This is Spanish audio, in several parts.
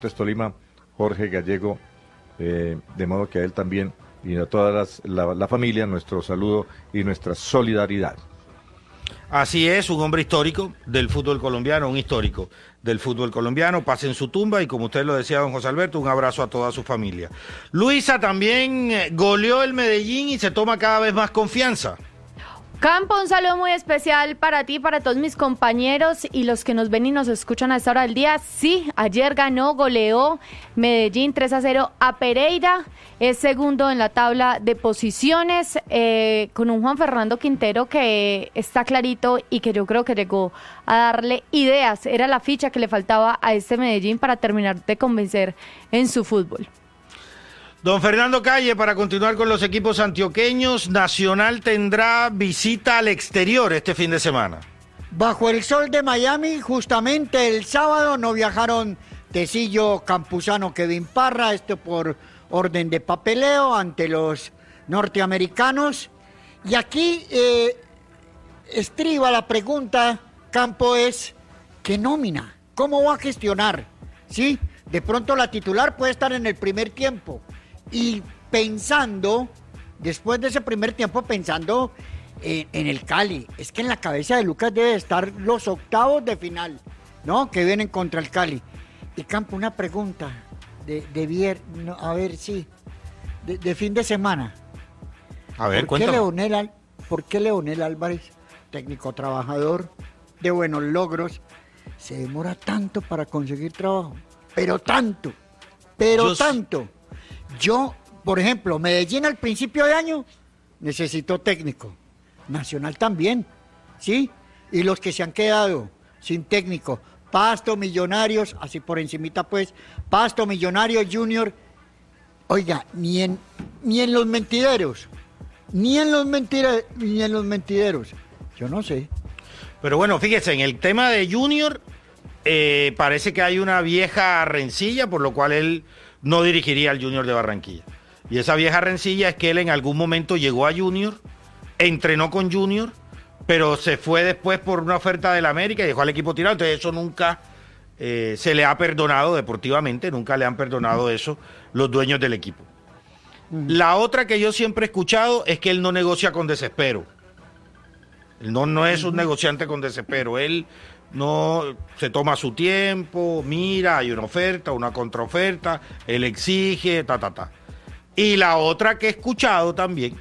Tolima, Jorge Gallego, de modo que a él también y a toda la familia nuestro saludo y nuestra solidaridad. Así es, un hombre histórico del fútbol colombiano, un histórico del fútbol colombiano, pase en su tumba y como usted lo decía, don José Alberto, un abrazo a toda su familia. Luisa también goleó el Medellín y se toma cada vez más confianza. Campo, un saludo muy especial para ti, para todos mis compañeros y los que nos ven y nos escuchan a esta hora del día. Sí, ayer goleó Medellín 3-0 a Pereira, es segundo en la tabla de posiciones, con un Juan Fernando Quintero que está clarito y que yo creo que llegó a darle ideas. Era la ficha que le faltaba a este Medellín para terminar de convencer en su fútbol. Don Fernando Calle, para continuar con los equipos antioqueños, Nacional tendrá visita al exterior este fin de semana. Bajo el sol de Miami, justamente el sábado no viajaron Tecillo, Campuzano, Kevin Parra, esto por orden de papeleo ante los norteamericanos. Y aquí estriba la pregunta, Campo, es ¿qué nómina? ¿Cómo va a gestionar? ¿Sí? De pronto la titular puede estar en el primer tiempo. Y pensando, después de ese primer tiempo, pensando en el Cali. Es que en la cabeza de Lucas debe estar los octavos de final, ¿no? Que vienen contra el Cali. Y Campo, una pregunta de fin de semana. A ver, ¿Por qué Leonel Álvarez, técnico trabajador, de buenos logros, se demora tanto para conseguir trabajo? Pero tanto. Yo, por ejemplo, Medellín al principio de año necesitó técnico. Nacional también, ¿sí? Y los que se han quedado sin técnico, Pasto, Millonarios, así por encimita pues, Pasto, Millonarios, Junior. Oiga, ni en los mentideros, yo no sé. Pero bueno, fíjese, en el tema de Junior, parece que hay una vieja rencilla, por lo cual él no dirigiría al Junior de Barranquilla. Y esa vieja rencilla es que él en algún momento llegó a Junior, entrenó con Junior, pero se fue después por una oferta del América y dejó al equipo tirado. Entonces eso nunca se le ha perdonado deportivamente, nunca le han perdonado eso los dueños del equipo. La otra que yo siempre he escuchado es que él no negocia con desespero. Él no es un negociante con desespero, él no se toma su tiempo, mira, hay una oferta, una contraoferta, él exige, Y la otra que he escuchado también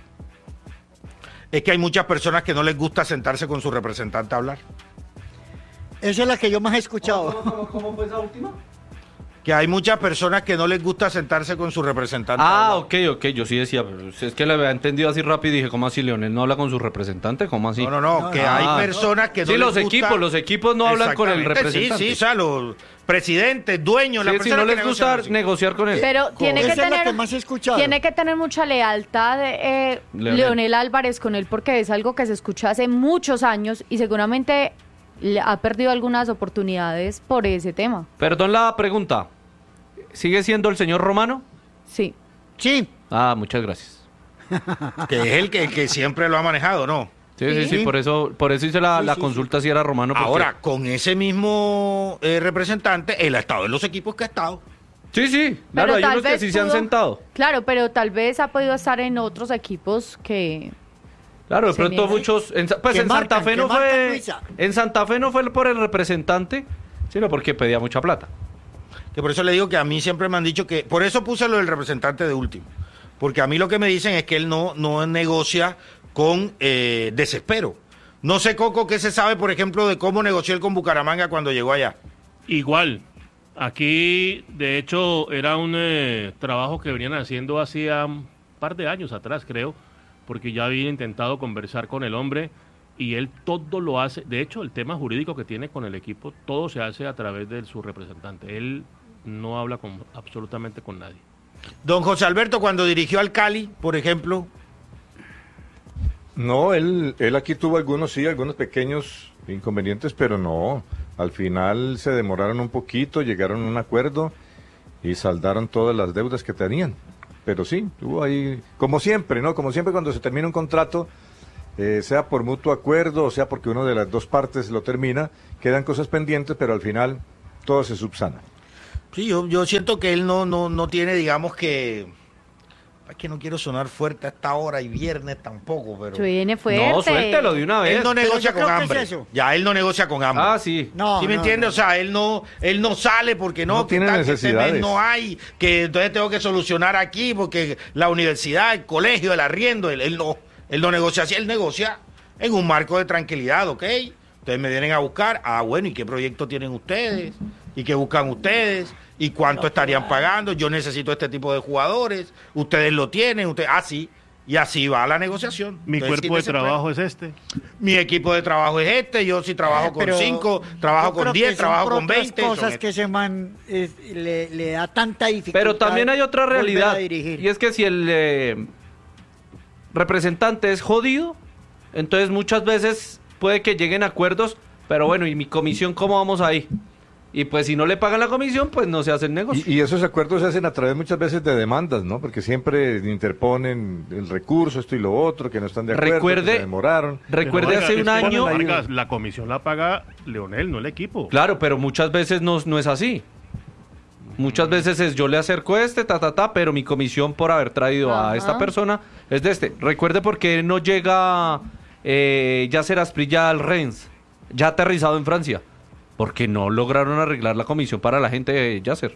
es que hay muchas personas que no les gusta sentarse con su representante a hablar. Esa es la que yo más he escuchado. ¿Cómo fue esa última? Que hay muchas personas que no les gusta sentarse con su representante. Ok, yo sí decía, pero es que le había entendido así rápido y dije, ¿cómo así Leonel no habla con su representante? ¿Cómo así? No, que hay personas que no les gusta... Sí, los equipos no hablan con el representante. Sí, o sea, los presidentes, dueños, la persona si no que les gusta negociar con él. Pero tiene que Esa es la que más he escuchado. Tiene que tener mucha lealtad Leonel Álvarez con él, porque es algo que se escucha hace muchos años y seguramente ha perdido algunas oportunidades por ese tema. Perdón la pregunta. ¿Sigue siendo el señor Romano? Sí. Sí. Muchas gracias. Que es el que siempre lo ha manejado, ¿no? Sí, por eso hice la consulta si era Romano. Porque... Ahora, con ese mismo representante, él ha estado en los equipos que ha estado. Sí, claro, hay unos que sí se han sentado. Claro, pero tal vez ha podido estar en otros equipos que... Claro, de pronto muchos... En Santa Fe no fue... En Santa Fe no fue por el representante, sino porque pedía mucha plata. Que por eso le digo que a mí siempre me han dicho que... Por eso puse lo del representante de último. Porque a mí lo que me dicen es que él no negocia con desespero. No sé, Coco, ¿qué se sabe, por ejemplo, de cómo negoció él con Bucaramanga cuando llegó allá? Igual. Aquí, de hecho, era un trabajo que venían haciendo hacía un par de años atrás, creo, porque ya había intentado conversar con el hombre y él todo lo hace. De hecho, el tema jurídico que tiene con el equipo, todo se hace a través de su representante. Él no habla absolutamente con nadie. Don José Alberto, cuando dirigió al Cali, por ejemplo... No, él aquí tuvo algunos pequeños inconvenientes, pero no, al final se demoraron un poquito, llegaron a un acuerdo y saldaron todas las deudas que tenían. Pero sí, tuvo ahí, como siempre, ¿no? Como siempre cuando se termina un contrato, sea por mutuo acuerdo, o sea porque una de las dos partes lo termina, quedan cosas pendientes, pero al final todo se subsana. Sí, yo siento que él no tiene, digamos que... Es que no quiero sonar fuerte a esta hora y viernes tampoco, pero... Viene fuerte. No, suéltelo de una vez. Él no negocia con hambre. Es ya, él no negocia con hambre. Ah, sí. ¿Sí me entiendes? O sea, él no sale porque no tiene que necesidades. Que no hay, que entonces tengo que solucionar aquí porque la universidad, el colegio, el arriendo, él no negocia así, él negocia en un marco de tranquilidad, ¿ok? Ustedes me vienen a buscar, bueno, ¿y qué proyecto tienen ustedes? ¿Y qué buscan ustedes? ¿Y cuánto estarían pagando? Yo necesito este tipo de jugadores, ustedes lo tienen, sí. Y así va la negociación. Mi Entonces, cuerpo de trabajo es este. Mi equipo de trabajo es este. Yo sí trabajo con 5, trabajo con 10, trabajo con 20. Cosas que ese man le da tanta dificultad. Pero también hay otra realidad. Y Y es que si el representante es jodido, entonces muchas veces puede que lleguen a acuerdos, pero bueno, ¿y mi comisión cómo vamos ahí? Y pues si no le pagan la comisión, pues no se hace el negocio. Y esos acuerdos se hacen a través muchas veces de demandas, ¿no? Porque siempre interponen el recurso, esto y lo otro, que no están de acuerdo, que se demoraron. Recuerde Pero, hace Vargas, un año... Vargas, la comisión la paga Leonel, no el equipo. Claro, pero muchas veces no es así. Muchas veces es yo le acerco pero mi comisión por haber traído a esta persona es de este. Recuerde por qué no llega Yasser Asprilla al Rennes, ya aterrizado en Francia. Porque no lograron arreglar la comisión para la gente de Yasser.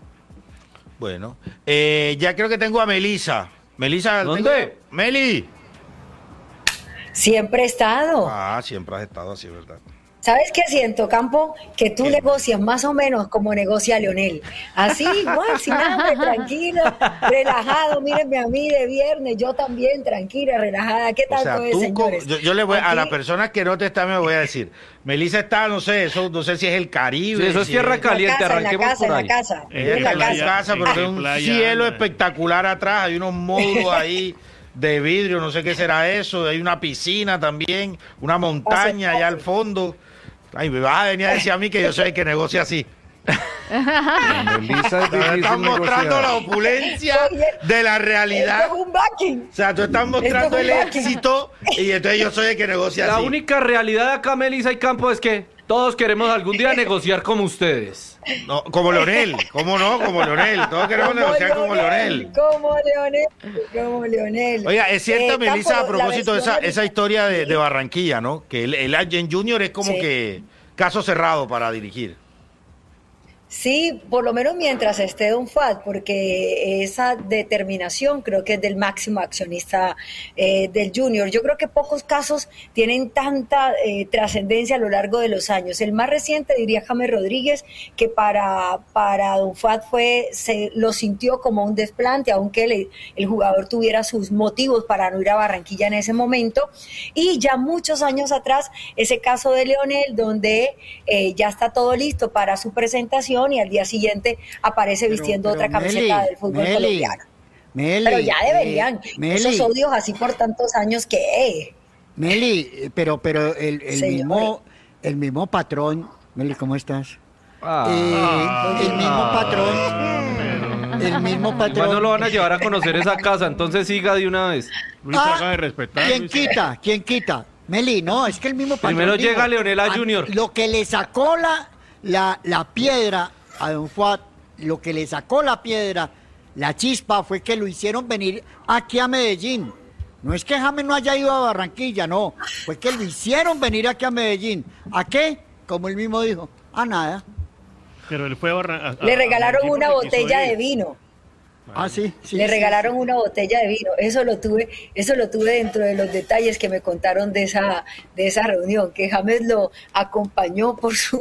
Bueno, ya creo que tengo a Melisa. Melisa, ¿dónde? Meli. Siempre he estado. Siempre has estado así, ¿verdad? ¿Sabes qué siento, Campo? Que tú negocias más o menos como negocia Leonel. Así, igual, sin hambre, tranquilo, relajado. Mírenme a mí de viernes, yo también, tranquila, relajada. ¿Qué tanto es, señores? Yo le voy a la persona que no te está, me voy a decir. Melisa está, no sé si es el Caribe. Sí, eso es tierra caliente, arranquemos por ahí. En la casa, pero hay un cielo espectacular atrás, hay unos módulos ahí de vidrio, no sé qué será eso, hay una piscina también, una montaña allá al fondo. Ay, me vas a venir a decir a mí que yo soy el que negocia así. Melisa es difícil Estás mostrando negociar. la opulencia de la realidad. Esto es un backing. O sea, tú estás mostrando el éxito y entonces yo soy el que negocia La así. única realidad acá, Melisa y Campo, es que todos queremos algún día negociar como ustedes. No, como Leonel, ¿cómo no? Como Leonel, todos queremos negociar como Leonel. Como Leonel. Oiga, es cierto, Melissa, Campo, a propósito de la versión esa historia de Barranquilla, ¿no? Que el Agent Junior es como que caso cerrado para dirigir. Sí, por lo menos mientras esté Don Fuad, porque esa determinación creo que es del máximo accionista del Junior. Yo creo que pocos casos tienen tanta trascendencia a lo largo de los años. El más reciente, diría James Rodríguez, que para Don Fuad lo sintió como un desplante, aunque el jugador tuviera sus motivos para no ir a Barranquilla en ese momento. Y ya muchos años atrás, ese caso de Leonel, donde ya está todo listo para su presentación y al día siguiente aparece vistiendo otra camiseta del fútbol colombiano. Pero ya deberían, esos odios así por tantos años que... Meli, pero el mismo patrón, Meli, ¿cómo estás? El mismo patrón. Igual no lo van a llevar a conocer esa casa, entonces siga de una vez. Luis, haga de respetar. ¿Quién quita? Meli, no, es que el mismo patrón. Primero llega Leonel a Junior. Lo que le sacó la piedra a Don Fuad, lo que le sacó la piedra, la chispa, fue que lo hicieron venir aquí a Medellín. No es que James no haya ido a Barranquilla, no. Fue que lo hicieron venir aquí a Medellín. ¿A qué? Como él mismo dijo, a nada. Pero él fue a le regalaron una botella de vino. Sí. Le regalaron una botella de vino. Eso lo tuve dentro de los detalles que me contaron de esa reunión, que James lo acompañó por su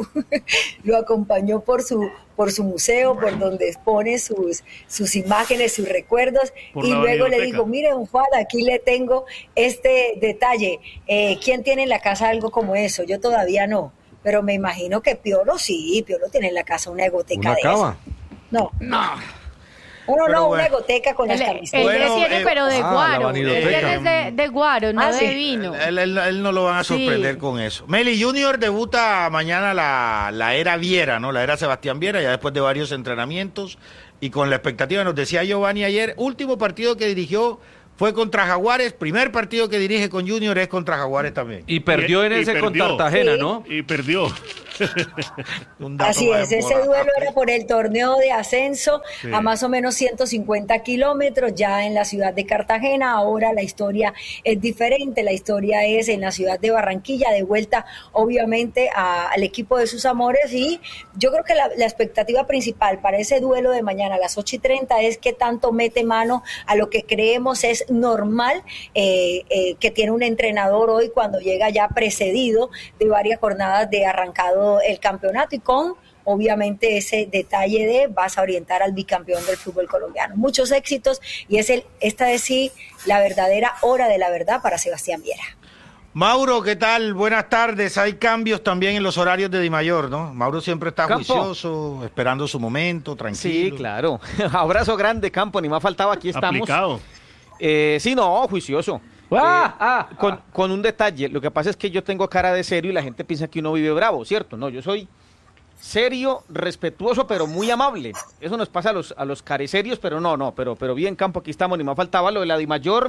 museo, por donde expone sus imágenes, sus recuerdos, y luego le dijo, mire, don Juan, aquí le tengo este detalle. ¿Quién tiene en la casa algo como eso? Yo todavía no, pero me imagino que Piolo tiene en la casa una egoteca de eso. No. Una egoteca con las camisetas. Él tiene, pero de guaro. Él tiene de guaro, no de vino. Él no lo van a sorprender con eso. Meli Junior debuta mañana la era Viera, ¿no? La era Sebastián Viera, ya después de varios entrenamientos y con la expectativa, nos decía Giovanni ayer, último partido que dirigió fue contra Jaguares, primer partido que dirige con Junior es contra Jaguares también. Y perdió con Cartagena, ¿no? Y perdió. Un dato Así más es, ese embolato. duelo era por el torneo de ascenso Sí. a más o menos 150 kilómetros ya en la ciudad de Cartagena. Ahora la historia es diferente, la historia es en la ciudad de Barranquilla, de vuelta obviamente al equipo de sus amores, y yo creo que la expectativa principal para ese duelo de mañana a las 8:30 es que tanto mete mano a lo que creemos es normal que tiene un entrenador hoy cuando llega ya precedido de varias jornadas de arrancado el campeonato y con obviamente ese detalle de vas a orientar al bicampeón del fútbol colombiano. Muchos éxitos y esta es sí la verdadera hora de la verdad para Sebastián Viera. Mauro, ¿qué tal? Buenas tardes. Hay cambios también en los horarios de Dimayor, ¿no? Mauro siempre está Campo. juicioso, esperando su momento, tranquilo. Sí, claro. Abrazo grande, Campo, ni más faltaba, aquí estamos. Aplicado. Sí, no, juicioso. Con un detalle, lo que pasa es que yo tengo cara de serio y la gente piensa que uno vive bravo, ¿cierto? No, yo soy serio, respetuoso, pero muy amable. Eso nos pasa a los careserios, pero pero bien, Campo, aquí estamos, ni más faltaba lo de la Dimayor.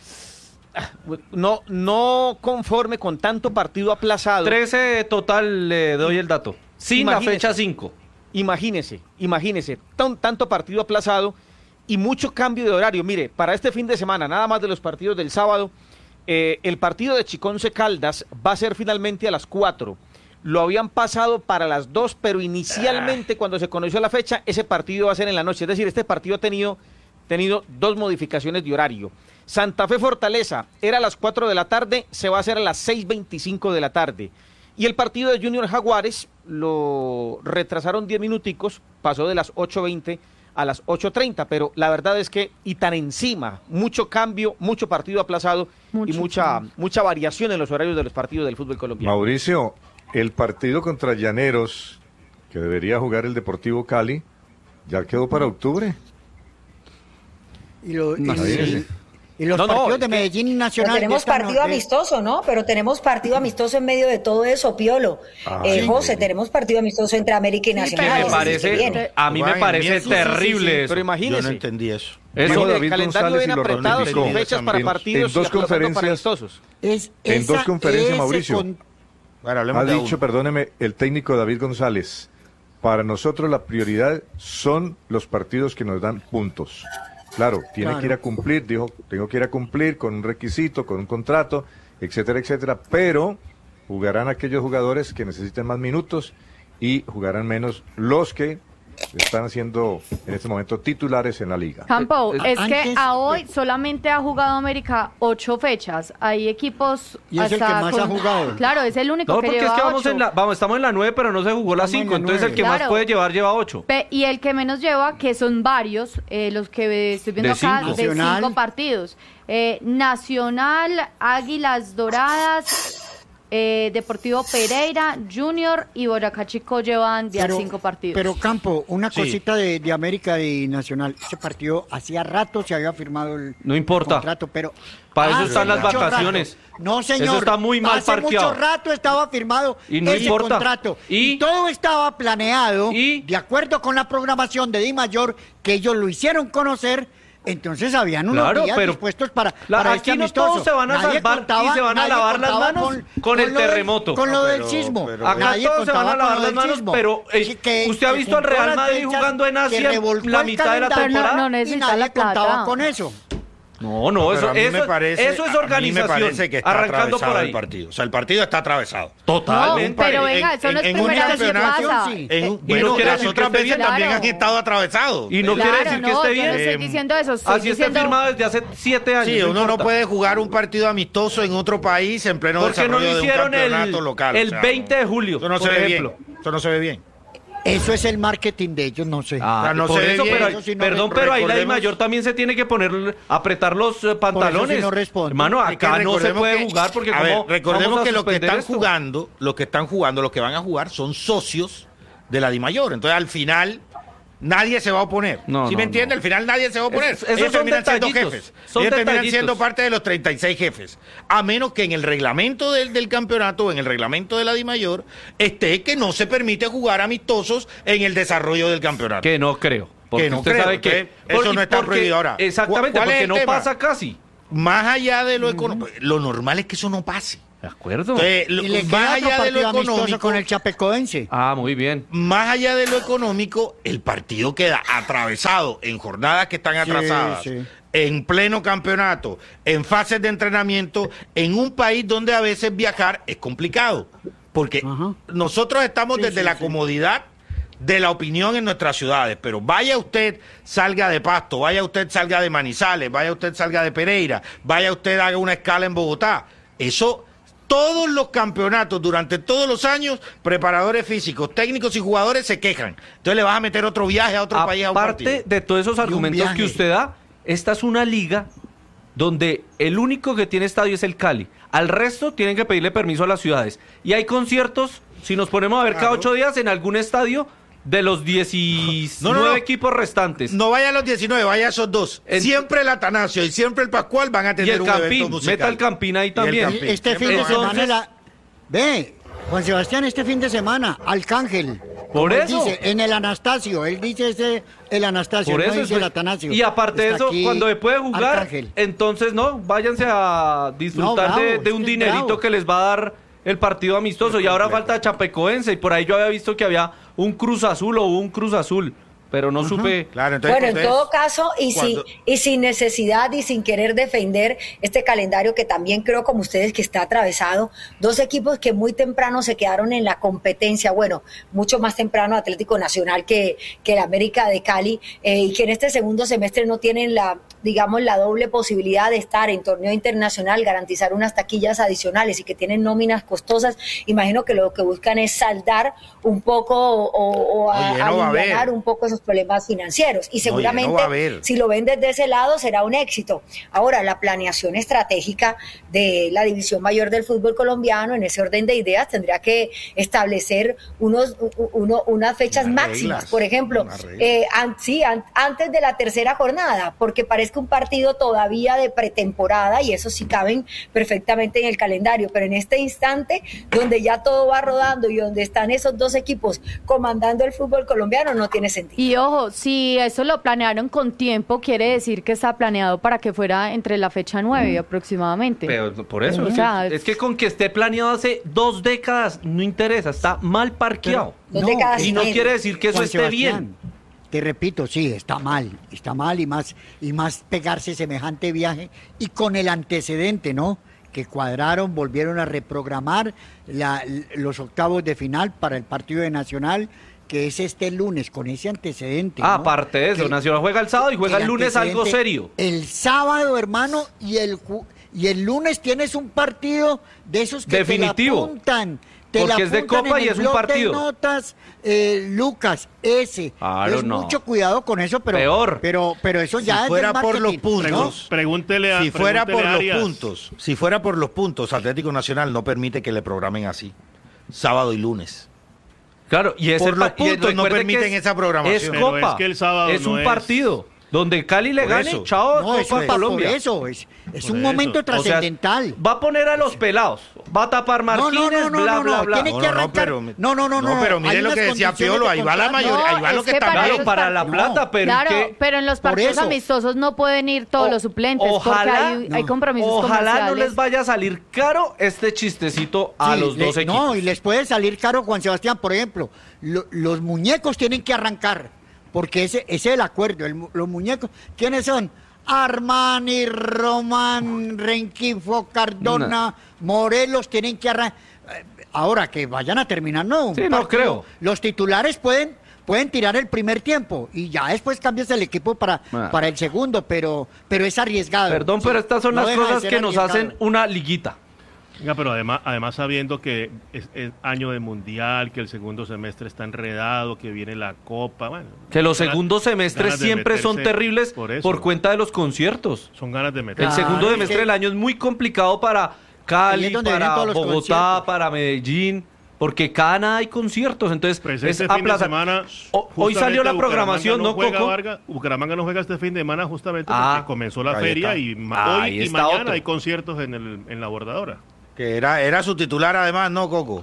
No conforme con tanto partido aplazado. 13 total, le doy el dato. Sin la Imagínese. fecha 5. Imagínese, tanto partido aplazado y mucho cambio de horario. Mire, para este fin de semana, nada más de los partidos del sábado, el partido de Chiconce Caldas va a ser finalmente a las 4. Lo habían pasado para las 2, pero inicialmente cuando se conoció la fecha, ese partido va a ser en la noche. Es decir, este partido ha tenido 2 modificaciones de horario. Santa Fe Fortaleza era a las 4 de la tarde, se va a hacer a las 6:25 de la tarde. Y el partido de Junior Jaguares lo retrasaron 10 minuticos, pasó de las 8:20 a las 8:30, pero la verdad es que, y tan encima, mucho cambio, mucho partido aplazado y mucha variación en los horarios de los partidos del fútbol colombiano. Mauricio, el partido contra Llaneros, que debería jugar el Deportivo Cali, ya quedó para octubre. Y los No, partidos de es que- Medellín y Pero Nacional. tenemos de esta partido noche. amistoso, ¿no? Pero tenemos partido amistoso en medio de todo eso, Piolo. Sí. José, tenemos partido amistoso entre América y Nacional. Que me ese sí que viene. parece, a mí me Juegan parece miércoles. terrible eso. Pero Yo imagínese. no entendí eso. Eso, Dijo Mire, David el calendario González bien y lo apretado, ratificó. sin fechas para En partidos dos y aplazando para conferencias. amistosos. En dos conferencias, Mauricio. Bueno, hablemos Ha de dicho, uno. perdóneme, el técnico David González, para nosotros la prioridad son los partidos que nos dan puntos. Claro, tiene Claro. que ir a cumplir, dijo, tengo que ir a cumplir con un requisito, con un contrato, etcétera, etcétera, pero jugarán aquellos jugadores que necesiten más minutos y jugarán menos los que están haciendo en este momento titulares en la liga. Campo, es que Antes- a hoy solamente ha jugado América 8 fechas. Hay equipos Y es el hasta que más ha jugado. Claro, es el único no, que porque lleva es que vamos 8. estamos en la 9, pero no se jugó la Estamos en 5, la entonces 9. el que más Claro. puede llevar lleva 8. Y el que menos lleva, que son varios, los que estoy viendo De acá, cinco. de Nacional. 5 partidos. Nacional, Águilas Doradas, Deportivo Pereira, Junior y Boyacá Chico llevan ya 5 partidos. Pero Campo, una Sí. cosita de América y Nacional. Ese partido hacía rato se había firmado el No importa. contrato, pero Para eso hace están las mucho vacaciones. rato. No, señor. Eso está muy mal hace parqueado. mucho rato estaba firmado Y no ese importa. contrato. Y todo estaba planeado y de acuerdo con la programación de Dimayor, que ellos lo hicieron conocer. Entonces habían unos Claro, días pero dispuestos para aquí no amistoso. todos se van a Nadie salvar y se van a nadie lavar las contaba manos con el lo del- terremoto. Con lo No, del pero- sismo. pero- Acá Nadie todos se van contaba a con lavar lo las del manos, sismo. pero usted ha visto al juntó Real las Madrid fechas, jugando en que Asia revolcó la el mitad de la calendario, Pero temporada. no y necesita nadie la plata. contaba con eso. No, Pero eso, a mí me parece, eso es a mí me organización. parece que está arrancando por atravesado ahí. el partido. O sea, el partido está atravesado. Totalmente. No, pero venga, eso no es en un primera vez que campeonato, pasa. sí. Bueno, quiere las decir que otras esté veces bien. también Claro. han estado atravesados. Y no Claro, quiere decir que no, esté yo no bien. estoy diciendo eso. Estoy Así está diciendo... firmado desde hace 7 años. Sí, uno no importa. puede jugar un partido amistoso en otro país en pleno ¿Por qué no desarrollo lo de un hicieron campeonato local. el O sea, 20 de julio, Eso no se por ve ejemplo? bien. Eso no se ve bien. Eso es el marketing de ellos, no sé. Ah, O sea, no por se ve eso, bien. pero, Eso sí no perdón, re- pero ahí la recordemos- Dimayor también se tiene que poner, apretar los pantalones. no responde. Hermano, Es que acá no se recordemos puede que- jugar porque a ver, ¿cómo recordemos vamos a que los que suspender están esto? jugando, los que van a jugar son socios de la Dimayor. Entonces, al final nadie se va a oponer. No, ¿Sí no, me entiende? no. Al final nadie se va a oponer. Esos Ellos son terminan siendo detallitos, jefes. son Ellos terminan detallitos. siendo parte de los 36 jefes. A menos que en el reglamento del campeonato o en el reglamento de la Dimayor esté que no se permite jugar amistosos en el desarrollo del campeonato. Que no creo. Porque Que no usted creo, sabe que entonces, eso no está prohibido ahora. Exactamente, ¿Cuál es porque el no tema? pasa casi. Más allá de lo económico, lo normal es que eso no pase. De acuerdo. Entonces, Y le más queda otro allá de partido lo amistoso económico, con el Chapecoense. Muy bien. más allá de lo económico, el partido queda atravesado en jornadas que están atrasadas, sí. en pleno campeonato, en fases de entrenamiento, en un país donde a veces viajar es complicado. Porque Ajá. nosotros estamos Sí, desde sí, la sí. comodidad de la opinión en nuestras ciudades, pero vaya usted, salga de Pasto, vaya usted, salga de Manizales, vaya usted, salga de Pereira, vaya usted, haga una escala en Bogotá. Eso, todos los campeonatos, durante todos los años, preparadores físicos, técnicos y jugadores se quejan. Entonces le vas a meter otro viaje a otro país a un partido. Aparte de todos esos argumentos viaje. que usted da, esta es una liga donde el único que tiene estadio es el Cali. Al resto tienen que pedirle permiso a las ciudades. Y hay conciertos, si nos ponemos a ver cada 8 días, en algún estadio de los 19 No. equipos restantes. No vaya a los 19, vaya a esos dos. En- Siempre el Atanasio y siempre el Pascual van a Y tener el un evento Campín, musical. meta el Campín ahí Y el también. Campín. Este fin de Siempre va a- semana, ve, Juan Sebastián, este fin de semana, Arcángel. Por Como él eso. dice, en el Anastasio, él dice el Anastasio, Por no eso dice es- el Atanasio. Y aparte de Está eso, aquí cuando se puede jugar, Arcángel. entonces no, váyanse a disfrutar No, bravo, de es un que es dinerito bravo. que les va a dar el partido amistoso. Y ahora falta Chapecoense, y por ahí yo había visto que había un Cruz Azul o un Cruz Azul, pero no supe. Claro, entonces, Bueno, en todo caso, cuando- y sin necesidad y sin querer defender este calendario que también creo como ustedes que está atravesado, dos equipos que muy temprano se quedaron en la competencia, bueno, mucho más temprano Atlético Nacional que el América de Cali, y que en este segundo semestre no tienen digamos, la doble posibilidad de estar en torneo internacional, garantizar unas taquillas adicionales y que tienen nóminas costosas. Imagino que lo que buscan es saldar un poco o Oye, no va a alivianar haber. un poco esos problemas financieros. Y seguramente, va a haber. si lo ven desde ese lado, será un éxito. Ahora, la planeación estratégica de la División Mayor del fútbol colombiano, en ese orden de ideas, tendría que establecer unas fechas Unas máximas. reglas, Por ejemplo, unas reglas. antes de la tercera jornada, porque parece un partido todavía de pretemporada y eso sí caben perfectamente en el calendario. Pero en este instante, donde ya todo va rodando y donde están esos dos equipos comandando el fútbol colombiano, no tiene sentido. Y ojo, si eso lo planearon con tiempo, quiere decir que está planeado para que fuera entre la fecha 9 aproximadamente. Pero por eso, O sea, es que con que esté planeado hace 2 décadas no interesa, está mal parqueado. Dos décadas Y no media. quiere decir que eso Juan esté Sebastián, bien. Te repito, sí, está mal y más pegarse semejante viaje y con el antecedente, ¿no? Que cuadraron, volvieron a reprogramar los octavos de final para el partido de Nacional, que es este lunes, con ese antecedente. ¿no? Aparte de eso, Que- Nacional juega el sábado y juega el lunes algo antecedente, serio. El sábado, hermano, y el lunes tienes un partido de esos que Definitivo. te la apuntan. Porque es de Copa en y el es un blog de partido. notas, Lucas, ese. Claro, Es no. mucho cuidado con eso, pero Peor. pero eso ya Si es fuera del por los marketing, puntos, ¿no? Pregúntele a Si fuera por pregúntele a los Arias. puntos, si fuera por los puntos, Atlético Nacional no permite que le programen así, sábado y lunes. Claro, y ese Por los y puntos no recuerde que permiten esa programación. Es Pero Copa, es que el sábado es no un es. partido donde Cali le Por gane, eso. chao, No, es Copa por Colombia. eso, es Por un eso. momento O sea, trascendental. va a poner a los pelados, va a tapar Martínez, bla, bla, bla. tiene que arrancar. pero no, mire hay lo que unas decía condiciones Piolo, de ahí va la contrato. mayoría, No, ahí va lo es que que está para mal. eso Claro, para la No, plata, pero Claro, ¿qué? pero en los partidos eso. amistosos no pueden ir todos los suplentes porque hay compromisos ojalá no comerciales. les vaya a salir caro este chistecito a Sí, los dos equipos. No, y les puede salir caro, Juan Sebastián, por ejemplo, los muñecos tienen que arrancar, porque ese es el acuerdo, los muñecos, ¿quiénes son? Armani, Román, Renquifo, Cardona, Morelos, tienen que arrancar. Ahora, que vayan a terminar, no. un Sí, no partido. creo. Los titulares pueden tirar el primer tiempo y ya después cambias el equipo para el segundo, pero es arriesgado. Perdón, pero estas son No las deja de cosas ser que nos arriesgado. hacen una liguita. Venga, pero además sabiendo que es año de mundial, que el segundo semestre está enredado, que viene la Copa, bueno. Que los ganas- segundos semestres ganas de siempre son meterse terribles eso. por cuenta de los conciertos. Son ganas de meter. El Claro, segundo es semestre que- del año es muy complicado para Ahí Cali, es donde vienen para todos los Bogotá, conciertos. para Medellín, porque cada nada hay conciertos, entonces Pues es este fin de aplazar. semana, Hoy salió la justamente programación, ¿no, juega Coco? Bucaramanga no juega este fin de semana justamente Ah, porque comenzó la ahí feria está. y Ahí hoy y está mañana otro. hay conciertos en la Bordadora. Que era su titular además, ¿no, Coco?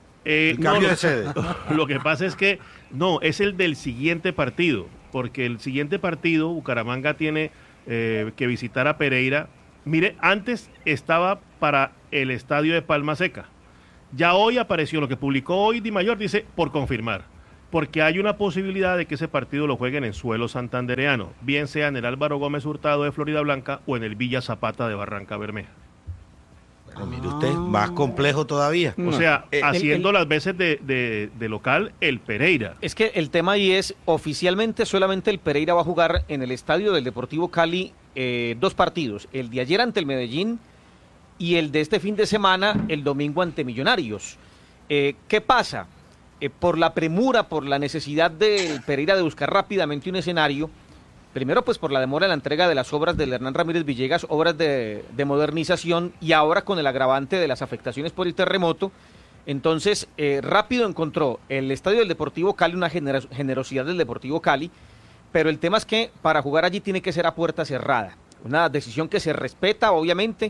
El cambio de sede. Lo que pasa es que no, es el del siguiente partido, porque el siguiente partido, Bucaramanga tiene que visitar a Pereira. Mire, antes estaba para el estadio de Palma Seca. Ya hoy apareció, lo que publicó hoy Di Mayor, dice, por confirmar, porque hay una posibilidad de que ese partido lo jueguen en suelo santandereano, bien sea en el Álvaro Gómez Hurtado de Florida Blanca o en el Villa Zapata de Barranca Bermeja. Bueno, mire usted, más complejo todavía. O sea, haciendo las veces de local el Pereira. Es que el tema ahí es, oficialmente solamente el Pereira va a jugar en el estadio del Deportivo Cali 2 partidos, el de ayer ante el Medellín y el de este fin de semana, el domingo ante Millonarios. ¿Qué pasa? Por la premura, por la necesidad del Pereira de buscar rápidamente un escenario, primero pues por la demora en la entrega de las obras del Hernán Ramírez Villegas, obras de modernización, y ahora con el agravante de las afectaciones por el terremoto, entonces rápido encontró el estadio del Deportivo Cali una generosidad del Deportivo Cali, pero el tema es que para jugar allí tiene que ser a puerta cerrada, una decisión que se respeta obviamente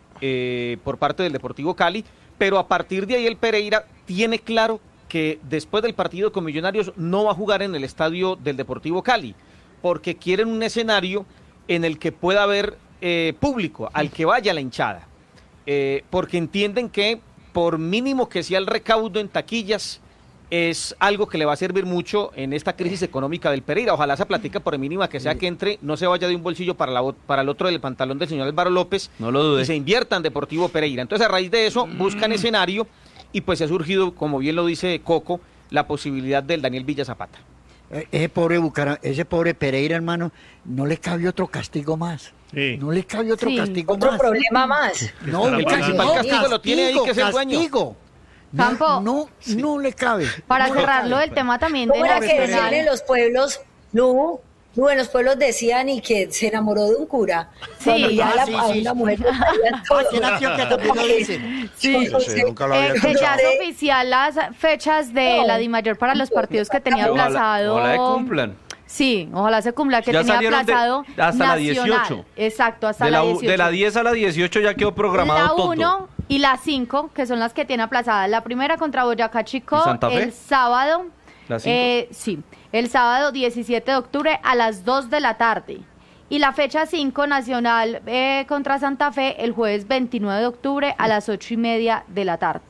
por parte del Deportivo Cali, pero a partir de ahí el Pereira tiene claro que después del partido con Millonarios no va a jugar en el estadio del Deportivo Cali, porque quieren un escenario en el que pueda haber público, al que vaya la hinchada, porque entienden que por mínimo que sea el recaudo en taquillas, es algo que le va a servir mucho en esta crisis económica del Pereira. Ojalá esa platica, por mínima que sea que entre, no se vaya de un bolsillo para el otro del pantalón del señor Álvaro López, no lo dude, y se invierta en Deportivo Pereira. Entonces, a raíz de eso, buscan escenario, y pues ha surgido, como bien lo dice Coco, la posibilidad del Daniel Villa Zapata. Ese pobre Pereira, hermano, no le cabe otro castigo más. Sí. No le cabe otro castigo Otro más. problema más. No, El principal castigo lo tiene ahí, que es el dueño. castigo. Campo. No le cabe. Para No le cerrarlo cabe. del tema también de ¿Cómo era que decían Nacional. en los pueblos? No, en los pueblos decían y que se enamoró de un cura. Sí. Cuando ya Ah, a sí. una mujer le traían todo. Aquí nació que también lo dicen. Sí, No sé, nunca lo había que ya escuchado. es oficial las fechas de la Dimayor para los partidos que tenía aplazado. Ojalá se cumplan. Sí, ojalá se cumpla, que Ya tenía salieron aplazado hasta la Nacional. 18. Exacto, hasta De la la, 18. de la 10 a la 18 ya quedó programado la todo. 1 y la 5, que son las que tiene aplazadas. La primera contra Boyacá Chico, ¿Y Santa Fe? el sábado. ¿La 5? Sí, el sábado 17 de octubre a las 2 de la tarde. Y la fecha 5 Nacional contra Santa Fe el jueves 29 de octubre a las 8:30 de la tarde.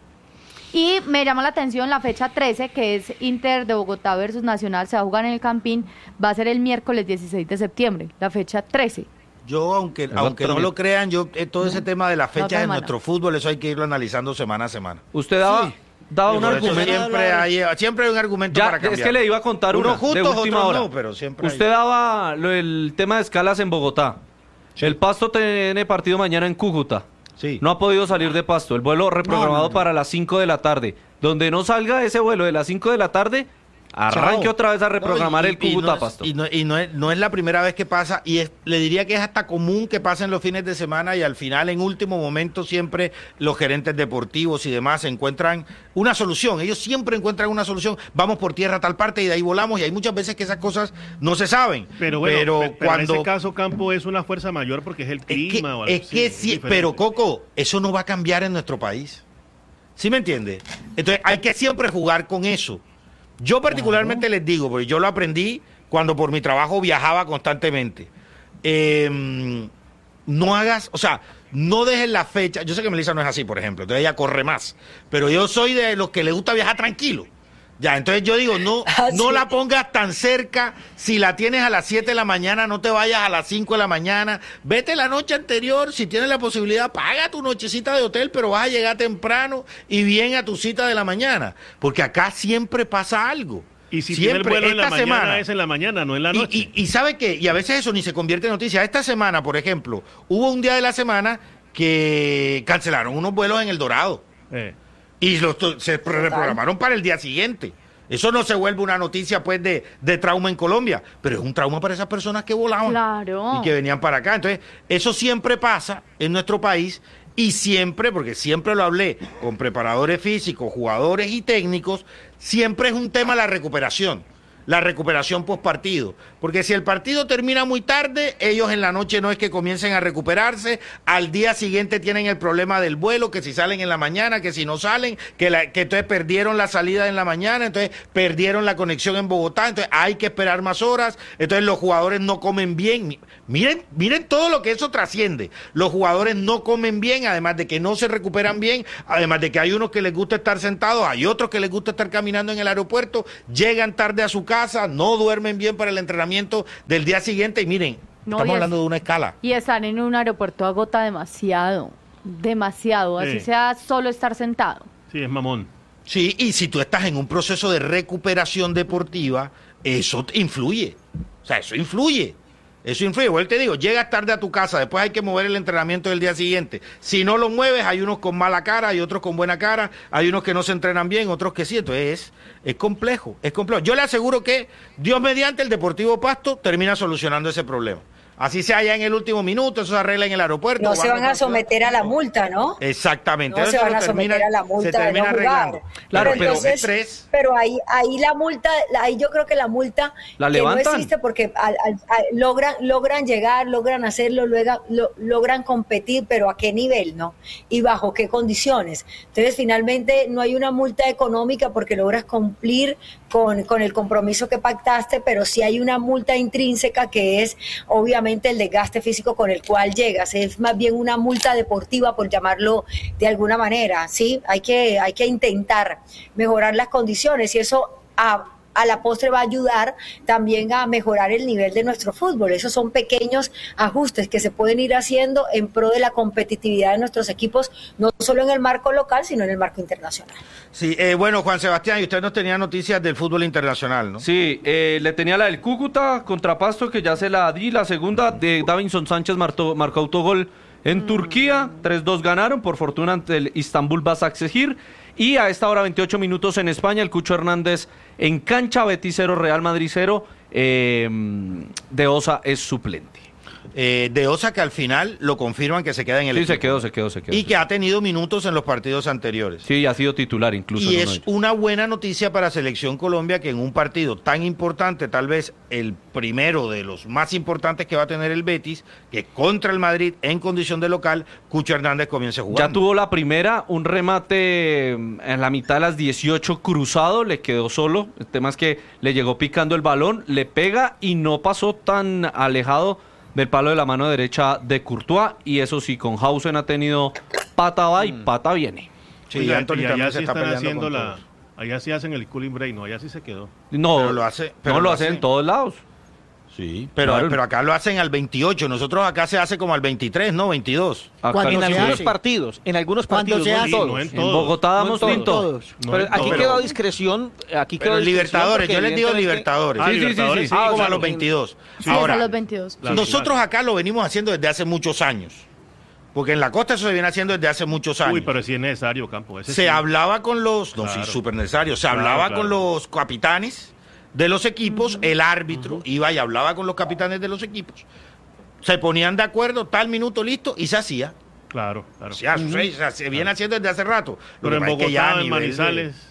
Y me llama la atención la fecha 13, que es Inter de Bogotá versus Nacional, se va a jugar en el Campín, va a ser el miércoles 16 de septiembre, la fecha 13. Yo, aunque no lo crean, todo ese tema de las fechas en semana. nuestro fútbol, eso hay que irlo analizando semana a semana. Usted daba un Por eso argumento. siempre hay un argumento Ya, para cambiar. es que le iba a contar Unos una justos, de última otros hora. no, pero siempre hay. Usted daba el tema de escalas en Bogotá. El Pasto tiene partido mañana en Cúcuta. Sí. No ha podido salir de Pasto. El vuelo reprogramado para las 5 de la tarde. Donde no salga ese vuelo de las 5 de la tarde, arranque Chao. otra vez a reprogramar No, el Cúcuta Pasto. No es la primera vez que pasa, le diría que es hasta común que pasen los fines de semana y al final, en último momento, siempre los gerentes deportivos y demás encuentran una solución. Ellos siempre encuentran una solución. Vamos por tierra a tal parte y de ahí volamos, y hay muchas veces que esas cosas no se saben. Pero bueno, pero cuando en ese caso Campo es una fuerza mayor porque es el clima o algo es que así, sí, diferente. pero Coco, eso no va a cambiar en nuestro país. ¿Sí me entiende? Entonces hay que siempre jugar con eso. Yo particularmente les digo, porque yo lo aprendí cuando por mi trabajo viajaba constantemente. No hagas, o sea, no dejes la fecha. Yo sé que Melissa no es así, por ejemplo, entonces ella corre más. Pero yo soy de los que le gusta viajar tranquilo. Ya, entonces yo digo, no Sí. la pongas tan cerca. Si la tienes a las 7 de la mañana, no te vayas a las 5 de la mañana. Vete la noche anterior, si tienes la posibilidad, paga tu nochecita de hotel, pero vas a llegar temprano y bien a tu cita de la mañana. Porque acá siempre pasa algo. Y si siempre, tiene el vuelo en la esta mañana, semana, es en la mañana, no en la noche. y ¿sabe qué? Y a veces eso ni se convierte en noticia. Esta semana, por ejemplo, hubo un día de la semana que cancelaron unos vuelos en El Dorado. Y se reprogramaron para el día siguiente. Eso no se vuelve una noticia pues de trauma en Colombia, pero es un trauma para esas personas que volaban Claro. y que venían para acá. Entonces, eso siempre pasa en nuestro país y siempre, porque siempre lo hablé con preparadores físicos, jugadores y técnicos, siempre es un tema la recuperación. la recuperación post partido. Porque si el partido termina muy tarde, ellos en la noche no es que comiencen a recuperarse, al día siguiente tienen el problema del vuelo, que si salen en la mañana, que si no salen, que entonces perdieron la salida en la mañana, entonces perdieron la conexión en Bogotá, entonces hay que esperar más horas, entonces los jugadores no comen bien. Miren todo lo que eso trasciende. Los jugadores no comen bien, además de que no se recuperan bien, además de que hay unos que les gusta estar sentados, hay otros que les gusta estar caminando en el aeropuerto, llegan tarde a su casa, no duermen bien para el entrenamiento del día siguiente y miren, estamos hablando de una escala. Y estar en un aeropuerto agota demasiado, así sea solo estar sentado. Sí, es mamón. Sí, y si tú estás en un proceso de recuperación deportiva, eso influye. O sea, eso influye. Bueno, te digo, llegas tarde a tu casa, después hay que mover el entrenamiento del día siguiente. Si no lo mueves, hay unos con mala cara, hay otros con buena cara, hay unos que no se entrenan bien, otros que sí. Entonces es complejo, es complejo. Yo le aseguro que, Dios mediante, el Deportivo Pasto termina solucionando ese problema. Así sea ya en el último minuto, eso se arregla en el aeropuerto. No se van a someter a la multa, ¿no? Exactamente. No se van a someter a la multa. Se termina arreglando. Claro, pero ahí la multa, ahí yo creo que la multa ¿la que levantan? no existe porque logran llegar, logran hacerlo, logran competir, pero ¿a qué nivel, no? Y bajo qué condiciones. Entonces, finalmente, no hay una multa económica porque logras cumplir con el compromiso que pactaste, pero sí hay una multa intrínseca que es, obviamente, el desgaste físico con el cual llegas. Es más bien una multa deportiva, por llamarlo de alguna manera, ¿sí? Hay que intentar mejorar las condiciones y eso a la postre va a ayudar también a mejorar el nivel de nuestro fútbol. Esos son pequeños ajustes que se pueden ir haciendo en pro de la competitividad de nuestros equipos, no solo en el marco local, sino en el marco internacional. Sí, bueno, Juan Sebastián, y usted nos tenía noticias del fútbol internacional, ¿no? Sí, le tenía la del Cúcuta contra Pasto, que ya se la di, la segunda de Davinson Sánchez marcó autogol en Turquía, 3-2 ganaron, por fortuna ante el Istanbul Basaksehir. Y a esta hora 28 minutos en España, el Cucho Hernández en cancha, Betis 0, Real Madrid 0, De Osa es suplente. De Osa que al final lo confirman que se queda en el equipo. Se quedó. Y que ha tenido minutos en los partidos anteriores. Sí, ha sido titular incluso. Y es una buena noticia para Selección Colombia que en un partido tan importante, tal vez el primero de los más importantes que va a tener el Betis, que contra el Madrid en condición de local, Cucho Hernández comience jugando. Ya tuvo la primera, un remate en la mitad de las 18 cruzado, le quedó solo. El tema es que le llegó picando el balón, le pega y no pasó tan alejado del palo de la mano derecha de Courtois, y eso sí, con Hausen ha tenido pata va y pata viene. Sí, Oiga, Anthony y allá también sí se está están peleando haciendo con todos. allá sí hacen el cooling break, no, allá sí se quedó. No, Pero lo hace- pero no lo lo hace- hacen en todos lados. Sí, Claro. pero acá lo hacen al 28, nosotros acá se hace como al 23, ¿no? 22. Acá Cuando no En se se- algunos hace. partidos, Cuando se no en hace. todos. No en En todos. Bogotá damos No en tinto. todos. No Pero en aquí todos. quedó a discreción, Pero en Libertadores, yo les digo Libertadores. Ah, Sí, sí, sí, Libertadores, sí. Como claro. a los 22. Sí, Ahora, a los 22. Claro, nosotros claro. acá lo venimos haciendo desde hace muchos años. Porque en la costa eso se viene haciendo desde hace muchos años. Uy, pero sí es necesario, Campo. Ese Se sí. hablaba con los, no, Claro. sí, súper necesario, se Claro, hablaba claro. con los capitanes de los equipos, el árbitro iba y hablaba con los capitanes de los equipos, se ponían de acuerdo, tal minuto listo, y se hacía. Claro, claro. Se viene haciendo desde hace rato. Lo Pero que en pasa es que ya Bogotá, a en nivel de- Manizales,